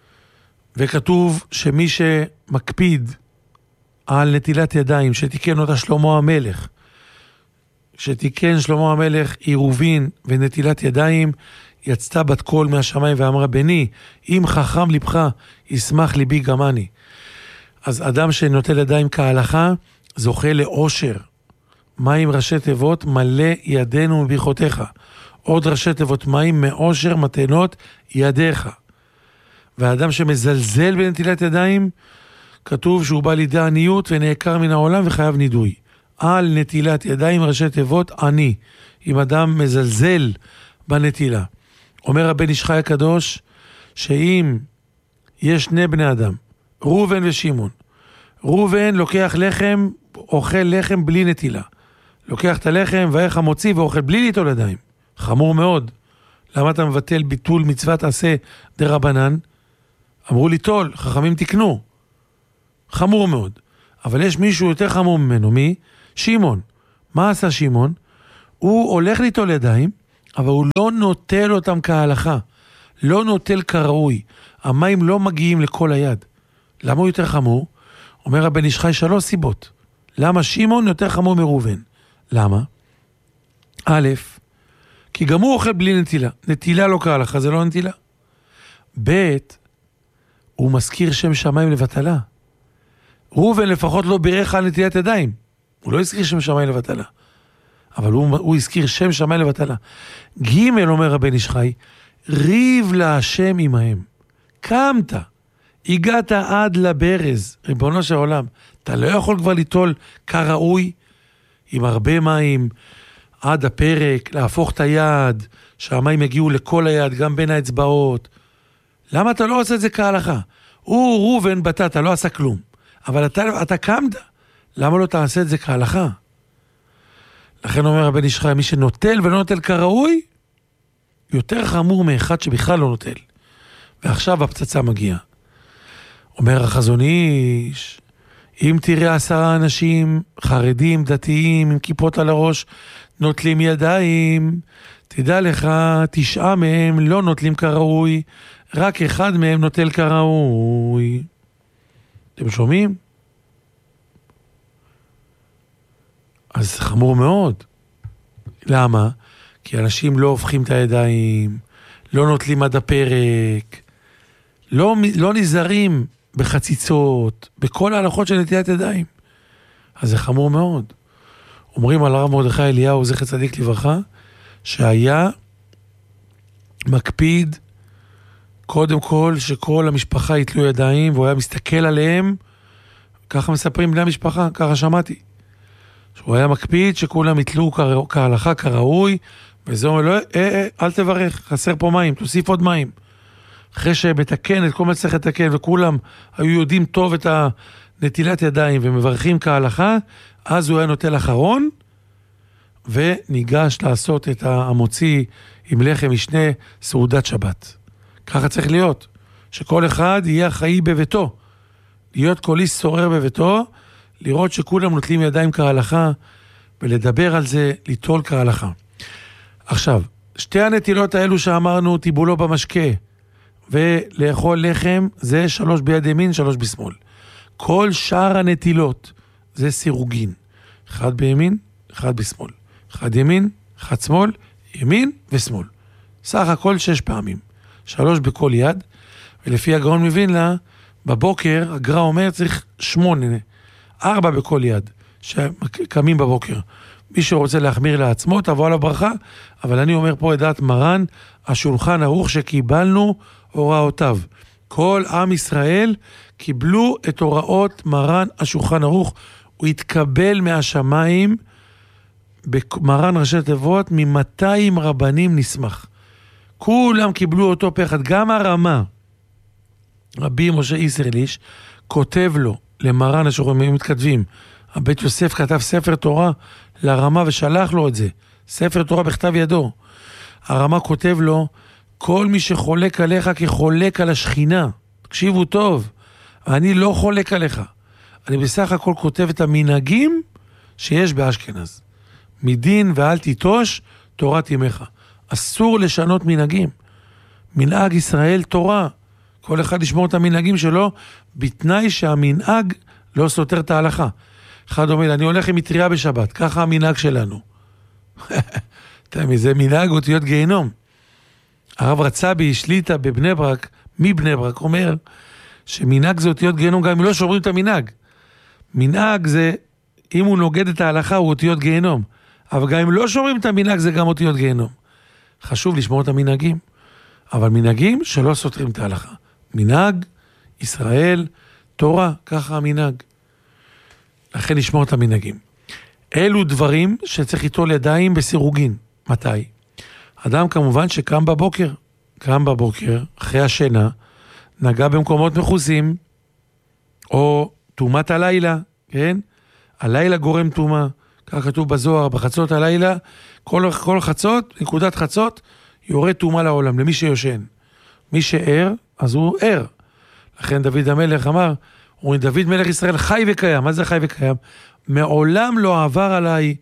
וכתוב שמי שמקפיד על נטילת ידיים, שתיקן אותה שלמה המלך, שתיקן שלמה המלך עירובין ונטילת ידיים, יצתה בת קול מהשמיים ואמרה, בני, אם חכם לבך, ישמח ליבי גם אני. אז אדם שנוטל ידיים כהלכה, זוכה לאושר. מים ראשי תיבות, מלא ידינו מביחותיך. עוד ראשי תיבות מים, מאושר מתנות ידיך. והאדם שמזלזל בנטילת ידיים, כתוב שהוא בא לידי עניות ונעקר מן העולם וחייב נידוי. על נטילת ידיים ראשי תיבות עני. אם אדם מזלזל בנטילה. אומר הבן איש חי הקדוש, שאם יש שני בני אדם, ראובן ושמעון, ראובן לוקח לחם, אוכל לחם בלי נטילה. לוקח את הלחם ואיך המוציא ואוכל בלי ליטול ידיים. חמור מאוד. למה אתה מבטל ביטול מצוות עשה דרבנן? אמרו ליטול, חכמים תקנו. חמור מאוד. אבל יש מישהו יותר חמור ממנו, מי? שמעון. מה עשה שמעון? הוא הולך ליטול ידיים, אבל הוא לא נוטל אותם כהלכה. לא נוטל כראוי. המים לא מגיעים לכל היד. למה הוא יותר חמור? אומר הבן איש חי שלוש סיבות. למה שמעון יותר חמור מראובן? למה? א', כי גם הוא אוכל בלי נטילה. נטילה לא כהלכה, זה לא נטילה. ב', הוא מזכיר שם שמיים לבטלה. ראובן לפחות לא בירך על נטילת ידיים. הוא לא הזכיר שם שמיים לבטלה. אבל הוא, הוא הזכיר שם שמיים לבטלה. ג' אומר הבן איש חי, ריב להשם עמהם. קמת, הגעת עד לברז, ריבונו של עולם. אתה לא יכול כבר ליטול כראוי, עם הרבה מים, עד הפרק, להפוך את היד, שהמים יגיעו לכל היד, גם בין האצבעות. למה אתה לא עושה את זה כהלכה? הוא ראובן בטאת, לא עשה כלום. אבל אתה, אתה קמת, למה לא תעשה את זה כהלכה? לכן אומר הבן איש חי, מי שנוטל ולא נוטל כראוי, יותר חמור מאחד שבכלל לא נוטל. ועכשיו הפצצה מגיעה. אומר החזון איש, אם תראה עשרה אנשים חרדים, דתיים, עם כיפות על הראש, נוטלים ידיים, תדע לך, תשעה מהם לא נוטלים כראוי, רק אחד מהם נוטל כראוי. אתם שומעים? אז חמור מאוד. למה? כי אנשים לא הופכים את הידיים, לא נוטלים עד הפרק, לא, לא נזהרים בחציצות, בכל ההלכות של נטילת ידיים. אז זה חמור מאוד. אומרים על הרב מרדכי אליהו, זכר צדיק לברכה, שהיה מקפיד קודם כל שכל המשפחה יתלו ידיים, והוא היה מסתכל עליהם, ככה מספרים בני המשפחה, ככה שמעתי. שהוא היה מקפיד שכולם יתלו כהלכה כראוי, וזה אומר, לא, אה, אה, אל תברך, חסר פה מים, תוסיף עוד מים. אחרי שמתקן את כל מה שצריך לתקן, וכולם היו יודעים טוב את הנטילת ידיים, ומברכים כהלכה, אז הוא היה נוטל אחרון, וניגש לעשות את המוציא עם לחם משנה סעודת שבת. ככה צריך להיות, שכל אחד יהיה אחראי בביתו, להיות כל איש שורר בביתו, לראות שכולם נוטלים ידיים כהלכה, ולדבר על זה, ליטול כהלכה. עכשיו, שתי הנטילות האלו שאמרנו, טיבולו במשקה, ולאכול לחם, זה שלוש ביד ימין, שלוש בשמאל. כל שאר הנטילות, זה סירוגין. אחד בימין, אחד בשמאל. אחד ימין, אחד שמאל, ימין ושמאל. סך הכל שש פעמים. שלוש בכל יד, ולפי הגאון מווילנה, בבוקר, הגר"א אומר, צריך שמונה, ארבע בכל יד, שקמים בבוקר. מי שרוצה להחמיר לעצמו, תבוא על הברכה, אבל אני אומר פה את דעת מרן, השולחן ערוך שקיבלנו הוראותיו. כל עם ישראל קיבלו את הוראות מרן השולחן ערוך, הוא התקבל מהשמיים, במרן ראשי תיבות, ממאתיים רבנים נשמח. כולם קיבלו אותו פה אחד, גם הרמה, רבי משה איסרליש, כותב לו, למרן השולחן, הם מתכתבים, הבית יוסף כתב ספר תורה לרמה ושלח לו את זה, ספר תורה בכתב ידו. הרמה כותב לו, כל מי שחולק עליך כחולק על השכינה, תקשיבו טוב, אני לא חולק עליך, אני בסך הכל כותב את המנהגים שיש באשכנז. מדין ואל תיטוש תורת ימיך. אסור לשנות מנהגים. מנהג ישראל תורה. כל אחד ישמור את המנהגים שלו, בתנאי שהמנהג לא סותר את ההלכה. אחד אומר, אני הולך עם מטריה בשבת, ככה המנהג שלנו. זה מנהג אותיות גיהנום. הרב רצבי שליטה בבני ברק, מבני ברק, אומר שמנהג זה אותיות גיהנום, גם אם לא שומרים את המנהג. מנהג זה, אם הוא נוגד את ההלכה, הוא אותיות גיהנום. אבל גם אם לא שומרים את המנהג, זה גם אותיות גיהנום. חשוב לשמור את המנהגים, אבל מנהגים שלא סותרים את ההלכה. מנהג, ישראל, תורה, ככה המנהג. לכן לשמור את המנהגים. אלו דברים שצריך ליטול ידיים בסירוגין. מתי? אדם כמובן שקם בבוקר, קם בבוקר, אחרי השינה, נגע במקומות מחוסים, או תומת הלילה, כן? הלילה גורם תומה, כך כתוב בזוהר, בחצות הלילה, כל, כל חצות, נקודת חצות, יורד תומה לעולם, למי שיושן. מי שער, אז הוא ער. לכן דוד המלך אמר, הוא דוד מלך ישראל חי וקיים. מה זה חי וקיים? מעולם לא עבר עליי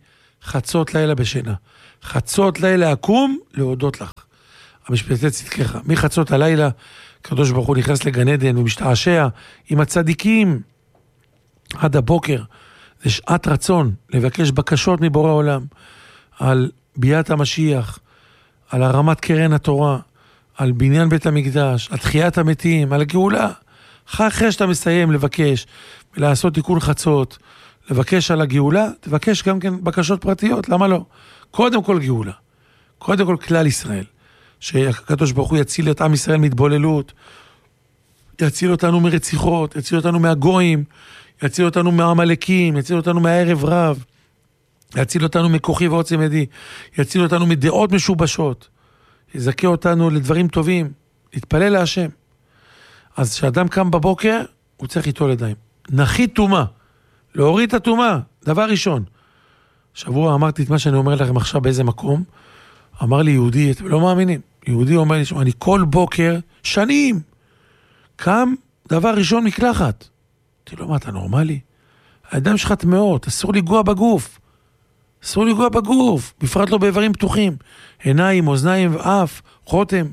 חצות לילה בשינה. חצות לילה אקום להודות לך. המשפטי צדקך. מחצות הלילה, הקדוש ברוך הוא נכנס לגן עדן ומשתעשע עם הצדיקים עד הבוקר. זה שעת רצון לבקש בקשות מבורא עולם על ביאת המשיח, על הרמת קרן התורה, על בניין בית המקדש, על תחיית המתים, על הגאולה. אחרי שאתה מסיים לבקש ולעשות תיקון חצות, לבקש על הגאולה, תבקש גם כן בקשות פרטיות, למה לא? קודם כל גאולה, קודם כל כלל ישראל, שהקדוש ברוך הוא יציל את עם ישראל מתבוללות, יציל אותנו מרציחות, יציל אותנו מהגויים, יציל אותנו מהעמלקים, יציל אותנו מהערב רב, יציל אותנו מכוחי ועוצם ידי, יציל אותנו מדעות משובשות, יזכה אותנו לדברים טובים, להתפלל להשם. אז כשאדם קם בבוקר, הוא צריך ליטול ידיים. נחית תומה, להוריד את התומה, דבר ראשון. שבוע אמרתי את מה שאני אומר לכם עכשיו באיזה מקום, אמר לי יהודי, אתם לא מאמינים, יהודי אומר לי, אני כל בוקר, שנים, קם דבר ראשון מקלחת. אמרתי לו, מה, אתה נורמלי? הידיים שלך טמאות, אסור לגוע בגוף. אסור לגוע בגוף, בפרט לא באיברים פתוחים. עיניים, אוזניים ואף, חותם.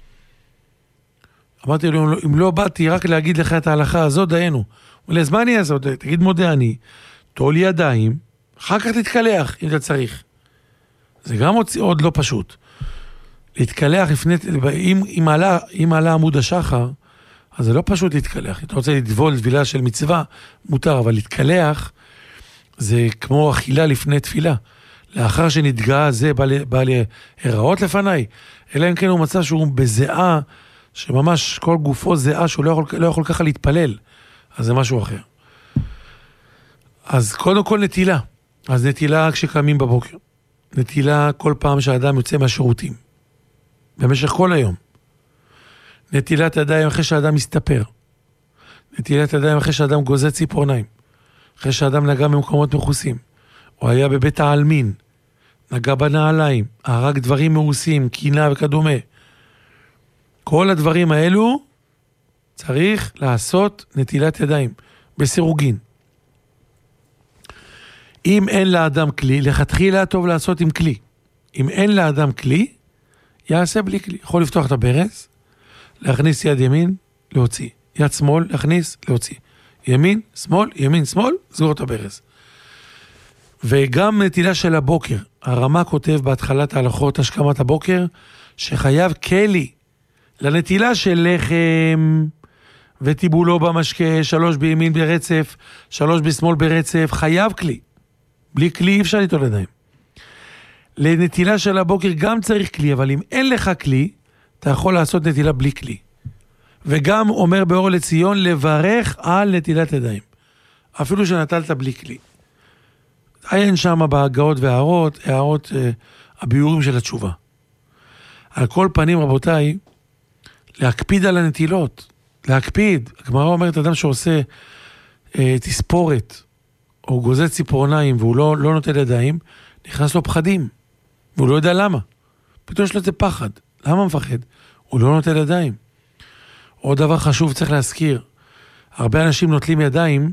אמרתי לו, אם לא באתי רק להגיד לך את ההלכה הזאת, דיינו. הוא אומר, אז מה אני אעשה? תגיד מודה אני, תול ידיים, אחר כך תתקלח אם אתה צריך. זה גם עוד לא פשוט. להתקלח לפני, אם, אם, עלה, אם עלה עמוד השחר, אז זה לא פשוט להתקלח. אתה רוצה לדבול תבילה של מצווה, מותר, אבל להתקלח, זה כמו אכילה לפני תפילה. לאחר שנתגעה זה בא, בא להיראות לפניי, אלא אם כן הוא מצא שהוא בזיעה, שממש כל גופו זיעה, שהוא לא יכול, לא יכול ככה להתפלל. אז זה משהו אחר. אז קודם כל נטילה. אז נטילה כשקמים בבוקר. נטילה כל פעם שהאדם יוצא מהשירותים. במשך כל היום. נטילת ידיים אחרי שהאדם מסתפר. נטילת ידיים אחרי שהאדם גוזת ציפורניים. אחרי שהאדם נגע במקומות מחוסים. או היה בבית העלמין. נגע בנעליים. הרג דברים מאוסים, קינה וכדומה. כל הדברים האלו צריך לעשות נטילת ידיים. בסירוגין. אם אין לאדם כלי, לכתחילה טוב לעשות עם כלי. אם אין לאדם כלי, יעשה בלי כלי. יכול לפתוח את הברז, להכניס יד ימין, להוציא. יד שמאל, להכניס, להוציא. ימין, שמאל, ימין, שמאל, סגור את הברז. וגם נטילה של הבוקר. הרמה כותב בהתחלת ההלכות השכמת הבוקר, שחייב כלי לנטילה של לחם וטיבולו במשקה, שלוש בימין ברצף, שלוש בשמאל ברצף, חייב כלי. בלי כלי אי אפשר ליטול ידיים. לנטילה של הבוקר גם צריך כלי, אבל אם אין לך כלי, אתה יכול לעשות נטילה בלי כלי. וגם אומר באור לציון, לברך על נטילת ידיים. אפילו שנטלת בלי כלי. אין שם בהגאות והערות, הערות, אה, הביורים של התשובה. על כל פנים, רבותיי, להקפיד על הנטילות. להקפיד. הגמרא אומרת, אדם שעושה אה, תספורת, או גוזת ציפורניים, והוא לא, לא נוטל ידיים, נכנס לו פחדים. והוא לא יודע למה. פתאום יש לו זה פחד. למה מפחד? הוא לא נוטל ידיים. עוד דבר חשוב צריך להזכיר. הרבה אנשים נוטלים ידיים,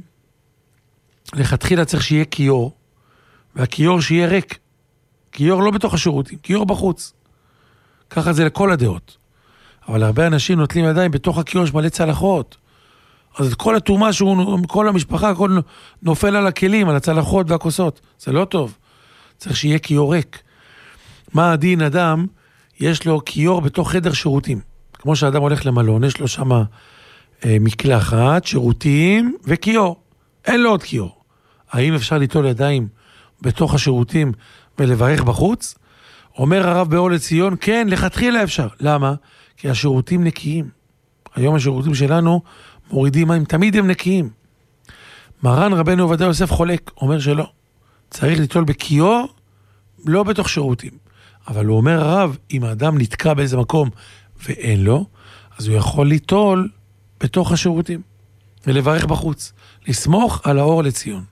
לכתחילה צריך שיהיה כיור, והכיור שיהיה ריק. כיור לא בתוך השירותים, כיור בחוץ. ככה זה לכל הדעות. אבל הרבה אנשים נוטלים ידיים בתוך הכיור שמלא צלחות. אז את כל התאומה שהוא, כל המשפחה, הכל נופל על הכלים, על הצלחות והכוסות. זה לא טוב. צריך שיהיה כיור ריק. מה הדין אדם? יש לו כיור בתוך חדר שירותים. כמו שאדם הולך למלון, יש לו שם אה, מקלחת, שירותים וכיור. אין לו עוד כיור. האם אפשר ליטול ידיים בתוך השירותים ולברך בחוץ? אומר הרב באור לציון, כן, לכתחילה אפשר. למה? כי השירותים נקיים. היום השירותים שלנו מורידים מים, תמיד הם נקיים. מרן רבנו עובדיה יוסף חולק, אומר שלא. צריך ליטול בכיור, לא בתוך שירותים. אבל הוא אומר הרב, אם האדם נתקע באיזה מקום ואין לו, אז הוא יכול ליטול בתוך השירותים. ולברך בחוץ. לסמוך על האור לציון.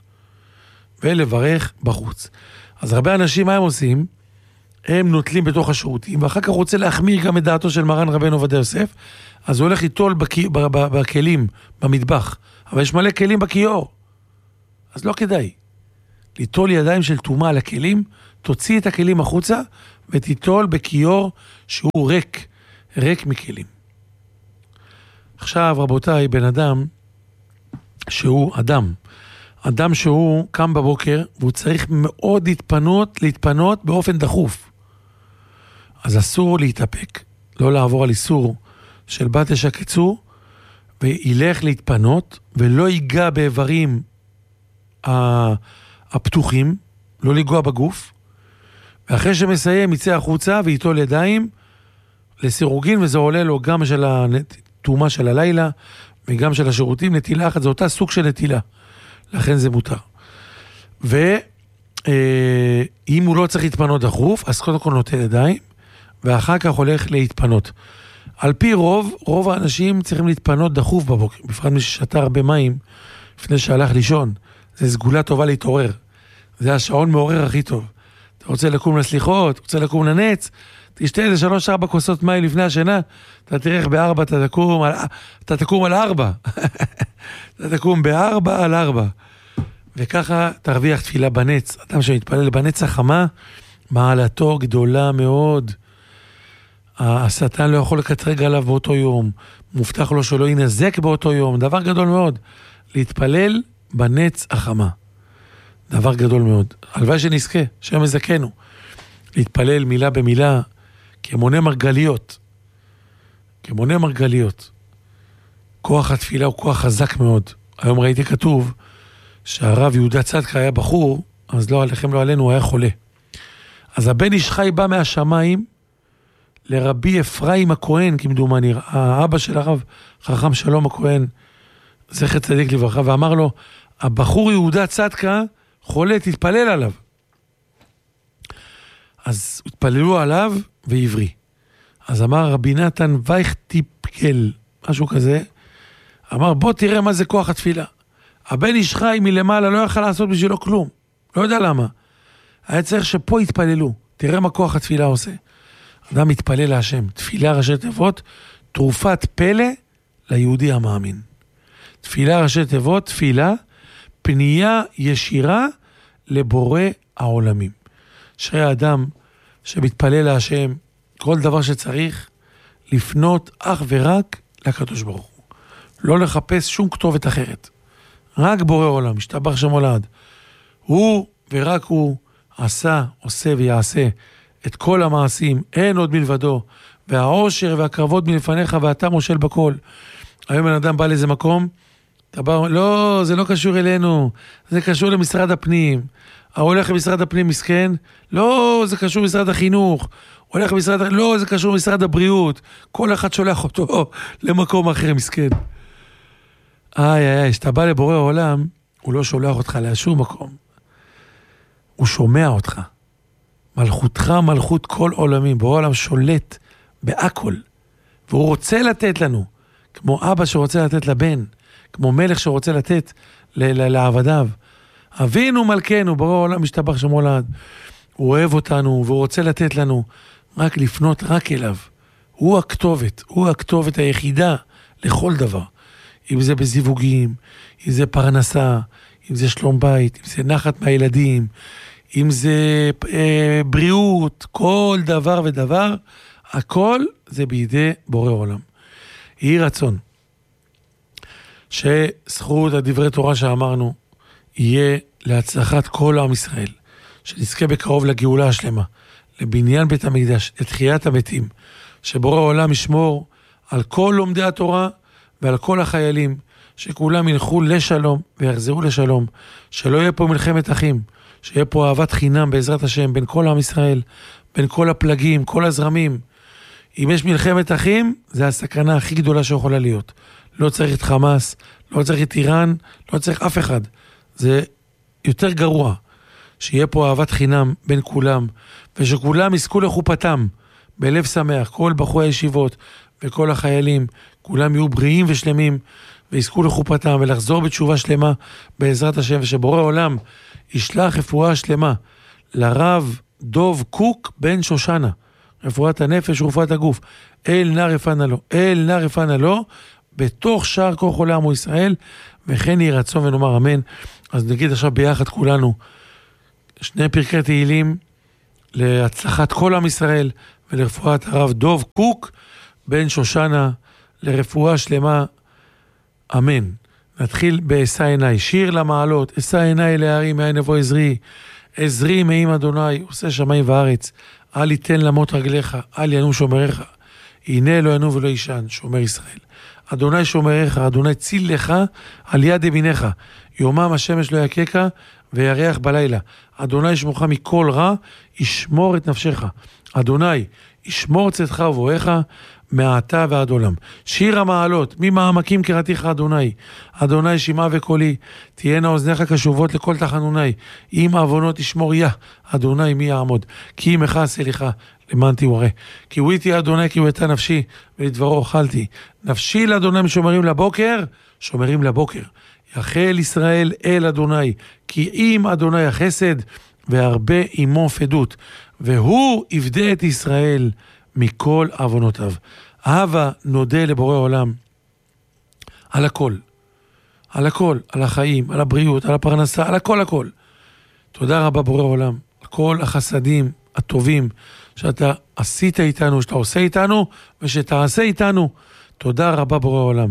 ולברך בחוץ. אז הרבה אנשים, מה הם עושים? הם נוטלים בתוך השירותים, ואחר כך רוצה להחמיר גם את דעתו של מרן רבנו עובדיה יוסף, אז הוא הולך ליטול בכ... בכלים, במטבח. אבל יש מלא כלים בכיור. אז לא כדאי. ליטול ידיים של תומה על הכלים, תוציא את הכלים החוצה, ותיטול בכיור שהוא ריק, ריק מכלים. עכשיו, רבותיי, בן אדם שהוא אדם, אדם שהוא קם בבוקר, והוא צריך מאוד להתפנות, להתפנות באופן דחוף. אז אסור להתאפק, לא לעבור על איסור של בת תשקצו, וילך להתפנות, ולא ייגע באיברים הפתוחים, לא לגוע בגוף, ואחרי שמסיים יצא החוצה ויטול ידיים לסירוגין, וזה עולה לו גם של התאומה של הלילה, וגם של השירותים, נטילה אחת, זה אותה סוג של נטילה, לכן זה מותר. ואם הוא לא צריך להתפנות דחוף, אז קודם כל נוטל ידיים, ואחר כך הולך להתפנות. על פי רוב, רוב האנשים צריכים להתפנות דחוף בבוקר, בפרט מי ששתה הרבה מים לפני שהלך לישון. זה סגולה טובה להתעורר. זה השעון מעורר הכי טוב. אתה רוצה לקום לסליחות, רוצה לקום לנץ, תשתה איזה שלוש ארבע כוסות מים לפני השינה, אתה תראה איך בארבע אתה תקום על, אתה תקום על ארבע. אתה תקום בארבע על ארבע. וככה תרוויח תפילה בנץ. אדם שמתפלל בנץ החמה, מעלתו גדולה מאוד. השטן לא יכול לקטרג עליו באותו יום, מובטח לו שלא ינזק באותו יום, דבר גדול מאוד, להתפלל בנץ החמה, דבר גדול מאוד, הלוואי שנזכה, שם מזכנו, להתפלל מילה במילה, כמונה מרגליות, כמונה מרגליות, כוח התפילה הוא כוח חזק מאוד. היום ראיתי כתוב, שהרב יהודה צדקה היה בחור, אז לא עליכם לא עלינו, הוא היה חולה, אז הבן איש חי בא מהשמיים, לרבי אפרים הכהן, כמדומני, האבא של הרב חכם שלום הכהן, זכר צדיק לברכה, ואמר לו, הבחור יהודה צדקה חולה, תתפלל עליו. אז התפללו עליו ועברי. אז אמר רבי נתן וייך טיפקל, משהו כזה, אמר בוא תראה מה זה כוח התפילה. הבן איש חי מלמעלה לא יכל לעשות בשבילו כלום, לא יודע למה. היה צריך שפה יתפללו, תראה מה כוח התפילה עושה. אדם מתפלל להשם, תפילה ראשי תיבות, תרופת פלא ליהודי המאמין. תפילה ראשי תיבות, תפילה, פנייה ישירה לבורא העולמים. שרי האדם שמתפלל להשם, כל דבר שצריך, לפנות אך ורק לקדוש ברוך הוא. לא לחפש שום כתובת אחרת. רק בורא עולם, משתבח שמו לעד. הוא ורק הוא עשה, עושה ויעשה את כל המעשים, אין עוד מלבדו, והעושר והקרבות מלפניך, ואתה מושל בכל. היום בן אדם בא לאיזה מקום, אתה בא, לא, זה לא קשור אלינו, זה קשור למשרד הפנים. הולך למשרד הפנים מסכן, לא, זה קשור למשרד החינוך. הולך למשרד, לא, זה קשור למשרד הבריאות. כל אחד שולח אותו למקום אחר מסכן. איי, איי, איי, שאתה בא לבורא העולם, הוא לא שולח אותך לשום מקום. הוא שומע אותך. מלכותך מלכות כל עולמים, בורא העולם שולט בהכל, והוא רוצה לתת לנו, כמו אבא שרוצה לתת לבן, כמו מלך שרוצה לתת לעבדיו. אבינו מלכנו, בורא העולם משתבח שמו לעד, הוא אוהב אותנו, והוא רוצה לתת לנו, רק לפנות רק אליו. הוא הכתובת, הוא הכתובת היחידה לכל דבר. אם זה בזיווגים, אם זה פרנסה, אם זה שלום בית, אם זה נחת מהילדים, אם זה אה, בריאות, כל דבר ודבר, הכל זה בידי בורא עולם. יהי רצון שזכות הדברי תורה שאמרנו יהיה להצלחת כל עם ישראל, שנזכה בקרוב לגאולה השלמה, לבניין בית המקדש, לתחיית המתים, שבורא עולם ישמור על כל לומדי התורה ועל כל החיילים, שכולם ילכו לשלום ויחזרו לשלום, שלא יהיה פה מלחמת אחים, שיהיה פה אהבת חינם בעזרת השם, בין כל עם ישראל, בין כל הפלגים, כל הזרמים. אם יש מלחמת אחים, זה הסכנה הכי גדולה שיכולה להיות. לא צריך את חמאס, לא צריך את איראן, לא צריך אף אחד. זה יותר גרוע, שיהיה פה אהבת חינם בין כולם, ושכולם יזכו לחופתם, בלב שמח, כל בחורי הישיבות וכל החיילים, כולם יהיו בריאים ושלמים, ויזכו לחופתם ולחזור בתשובה שלמה בעזרת השם, ושבורא עולם ישלח רפואה שלמה לרב דוב קוק בן שושנה, רפואת הנפש ורפואת הגוף, אל נא רפאנה לו, אל נא רפאנה לו, בתוך שער כל חולי עמו ישראל, וכן יהי רצון ונאמר אמן. אז נגיד עכשיו ביחד כולנו, שני פרקי תהילים להצלחת כל עם ישראל ולרפואת הרב דוב קוק בן שושנה, לרפואה שלמה, אמן. נתחיל באשא עיניי, שיר למעלות, אשא עיניי להרים, מאין יבוא עזרי, עזרי מעם אדוני, עושה שמיים וארץ, אל יתן למות רגליך, אל ינום שומריך, הנה לא ינום ולא ישן, שומר ישראל. אדוני שומריך, אדוני ציל לך על יד ימינך, יומם השמש לא יקקה וירח בלילה. אדוני ישמורך מכל רע, ישמור את נפשך. אדוני ישמור צאתך ובואך מעתה ועד עולם. שיר המעלות, ממעמקים קראתיך אדוני, אדוני שמעה וקולי, תהיינה אוזניך קשובות לכל תחנוני, אם עוונות תשמור יה, אדוני מי יעמוד, כי עמך עשה לך למען תיורא. כי הוא איתי אדוני כי הוא הייתה נפשי, ולדברו אוכלתי. נפשי לאדוני שומרים לבוקר, שומרים לבוקר. יחל ישראל אל אדוני, כי אם אדוני החסד, והרבה עמו פדות, והוא יפדה את ישראל מכל עוונותיו. אהבה נודה לבורא עולם על הכל, על הכל, על החיים, על הבריאות, על הפרנסה, על הכל הכל. תודה רבה בורא עולם, על כל החסדים הטובים שאתה עשית איתנו, שאתה עושה איתנו ושתעשה איתנו. תודה רבה בורא עולם.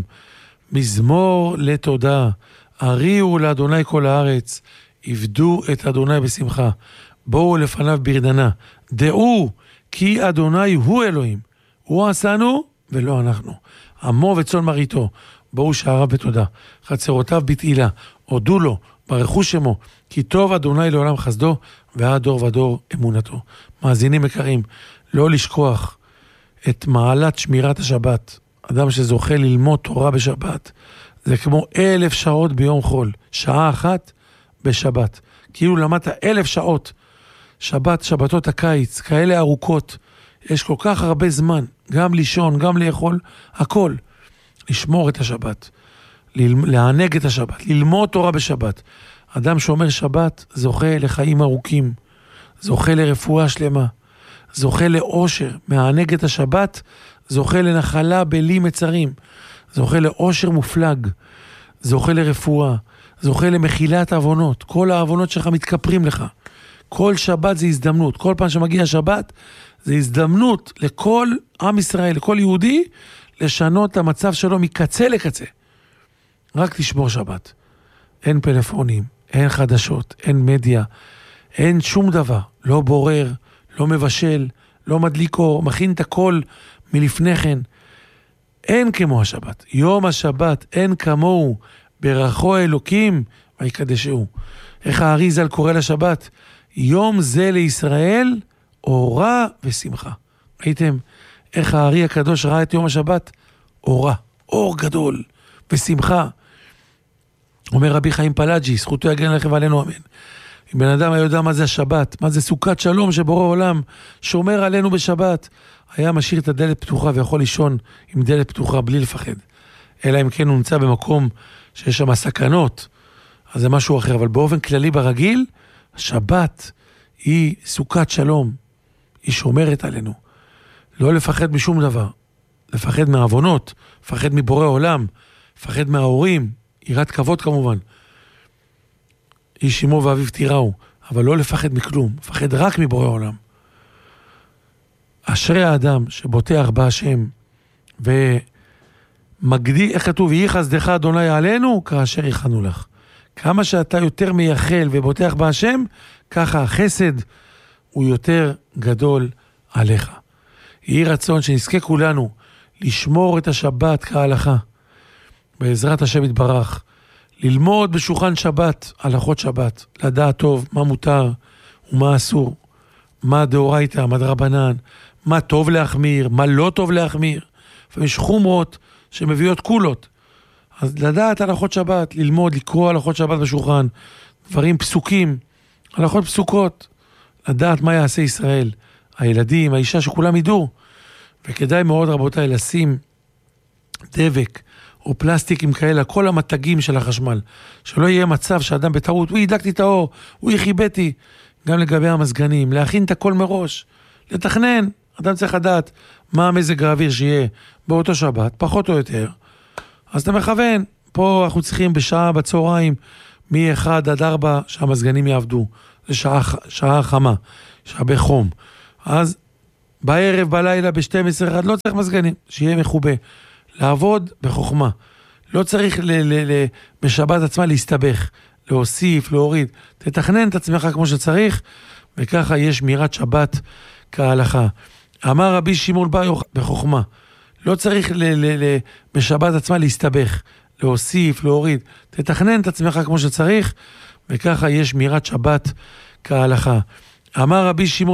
מזמור לתודה, הריעו לאדוני כל הארץ, עבדו את אדוני בשמחה, בואו לפניו ברדנה, דעו כי אדוני הוא אלוהים, הוא עשנו ולא אנחנו, עמו וצאן מרעיתו, בואו שעריו בתודה, חצרותיו בתהילה, הודו לו, ברכו שמו, כי טוב אדוני לעולם חסדו, ועד דור ודור אמונתו. מאזינים יקרים, לא לשכוח את מעלת שמירת השבת. אדם שזוכה ללמוד תורה בשבת, זה כמו אלף שעות ביום חול, שעה אחת בשבת, כאילו למדת אלף שעות. שבת, שבתות הקיץ, כאלה ארוכות, יש כל כך הרבה זמן, גם לישון, גם לאכול, הכל. לשמור את השבת, לענג את השבת, ללמוד תורה בשבת. אדם שאומר שבת זוכה לחיים ארוכים, זוכה לרפואה שלמה, זוכה לאושר, מענג את השבת, זוכה לנחלה בלי מצרים, זוכה לאושר מופלג, זוכה לרפואה, זוכה למחילת העוונות, כל העוונות שלך מתכפרים לך. כל שבת זה הזדמנות, כל פעם שמגיע שבת זה הזדמנות לכל עם ישראל, לכל יהודי, לשנות את המצב שלו מקצה לקצה. רק תשמור שבת. אין פלאפונים, אין חדשות, אין מדיה, אין שום דבר. לא בורר, לא מבשל, לא מדליק אור, מכין את הכל מלפני כן. אין כמו השבת. יום השבת אין כמוהו, ברכו אלוקים ויקדשהו. איך האריז"ל קורא לשבת? יום זה לישראל אורה ושמחה. ראיתם איך הארי הקדוש ראה את יום השבת? אורה, אור גדול ושמחה. אומר רבי חיים פלאג'י, זכותו יגן עליכם ועלינו אמן. אם בן אדם היה יודע מה זה השבת, מה זה סוכת שלום שבורא עולם שומר עלינו בשבת, היה משאיר את הדלת פתוחה ויכול לישון עם דלת פתוחה בלי לפחד. אלא אם כן הוא נמצא במקום שיש שם סכנות, אז זה משהו אחר. אבל באופן כללי ברגיל, השבת היא סוכת שלום, היא שומרת עלינו. לא לפחד משום דבר, לפחד מהעוונות, לפחד מבורא עולם, לפחד מההורים, יראת כבוד כמובן. איש אמו ואביו תיראו, אבל לא לפחד מכלום, לפחד רק מבורא עולם. אשרי האדם שבוטח בהשם ומגדיל, איך כתוב, יהי חסדך אדוני עלינו, כאשר יכנו לך. כמה שאתה יותר מייחל ובוטח בהשם, ככה החסד הוא יותר גדול עליך. יהי רצון שנזכה כולנו לשמור את השבת כהלכה, בעזרת השם יתברך, ללמוד בשולחן שבת, הלכות שבת, לדעת טוב מה מותר ומה אסור, מה דאורייתא, מה דרבנן, מה טוב להחמיר, מה לא טוב להחמיר. ויש חומרות שמביאות קולות. אז לדעת הלכות שבת, ללמוד, לקרוא הלכות שבת בשולחן, דברים פסוקים, הלכות פסוקות, לדעת מה יעשה ישראל, הילדים, האישה, שכולם ידעו. וכדאי מאוד רבותיי לשים דבק או פלסטיקים כאלה, כל המתגים של החשמל, שלא יהיה מצב שאדם בטעות, הוא ידלקתי את האור, הוא יחיבתי, גם לגבי המזגנים, להכין את הכל מראש, לתכנן. אדם צריך לדעת מה המזג האוויר שיהיה באותו שבת, פחות או יותר. אז אתה מכוון, פה אנחנו צריכים בשעה בצהריים, מ-אחד עד ארבע שהמזגנים יעבדו. זה שעה, שעה חמה, יש הרבה חום. אז בערב, בלילה, ב-שתים עשרה אחד, לא צריך מזגנים, שיהיה מחובה. לעבוד בחוכמה. לא צריך ל- ל- ל- בשבת עצמה להסתבך, להוסיף, להוריד. תתכנן את עצמך כמו שצריך, וככה יש שמירת שבת כהלכה. אמר רבי שמעון בר יוחאי בחוכמה, לא צריך ל- ל- ל- בשבת עצמה להסתבך, להוסיף, להוריד. תתכנן את עצמך כמו שצריך, וככה יש שמירת שבת כהלכה. אמר רבי שמעון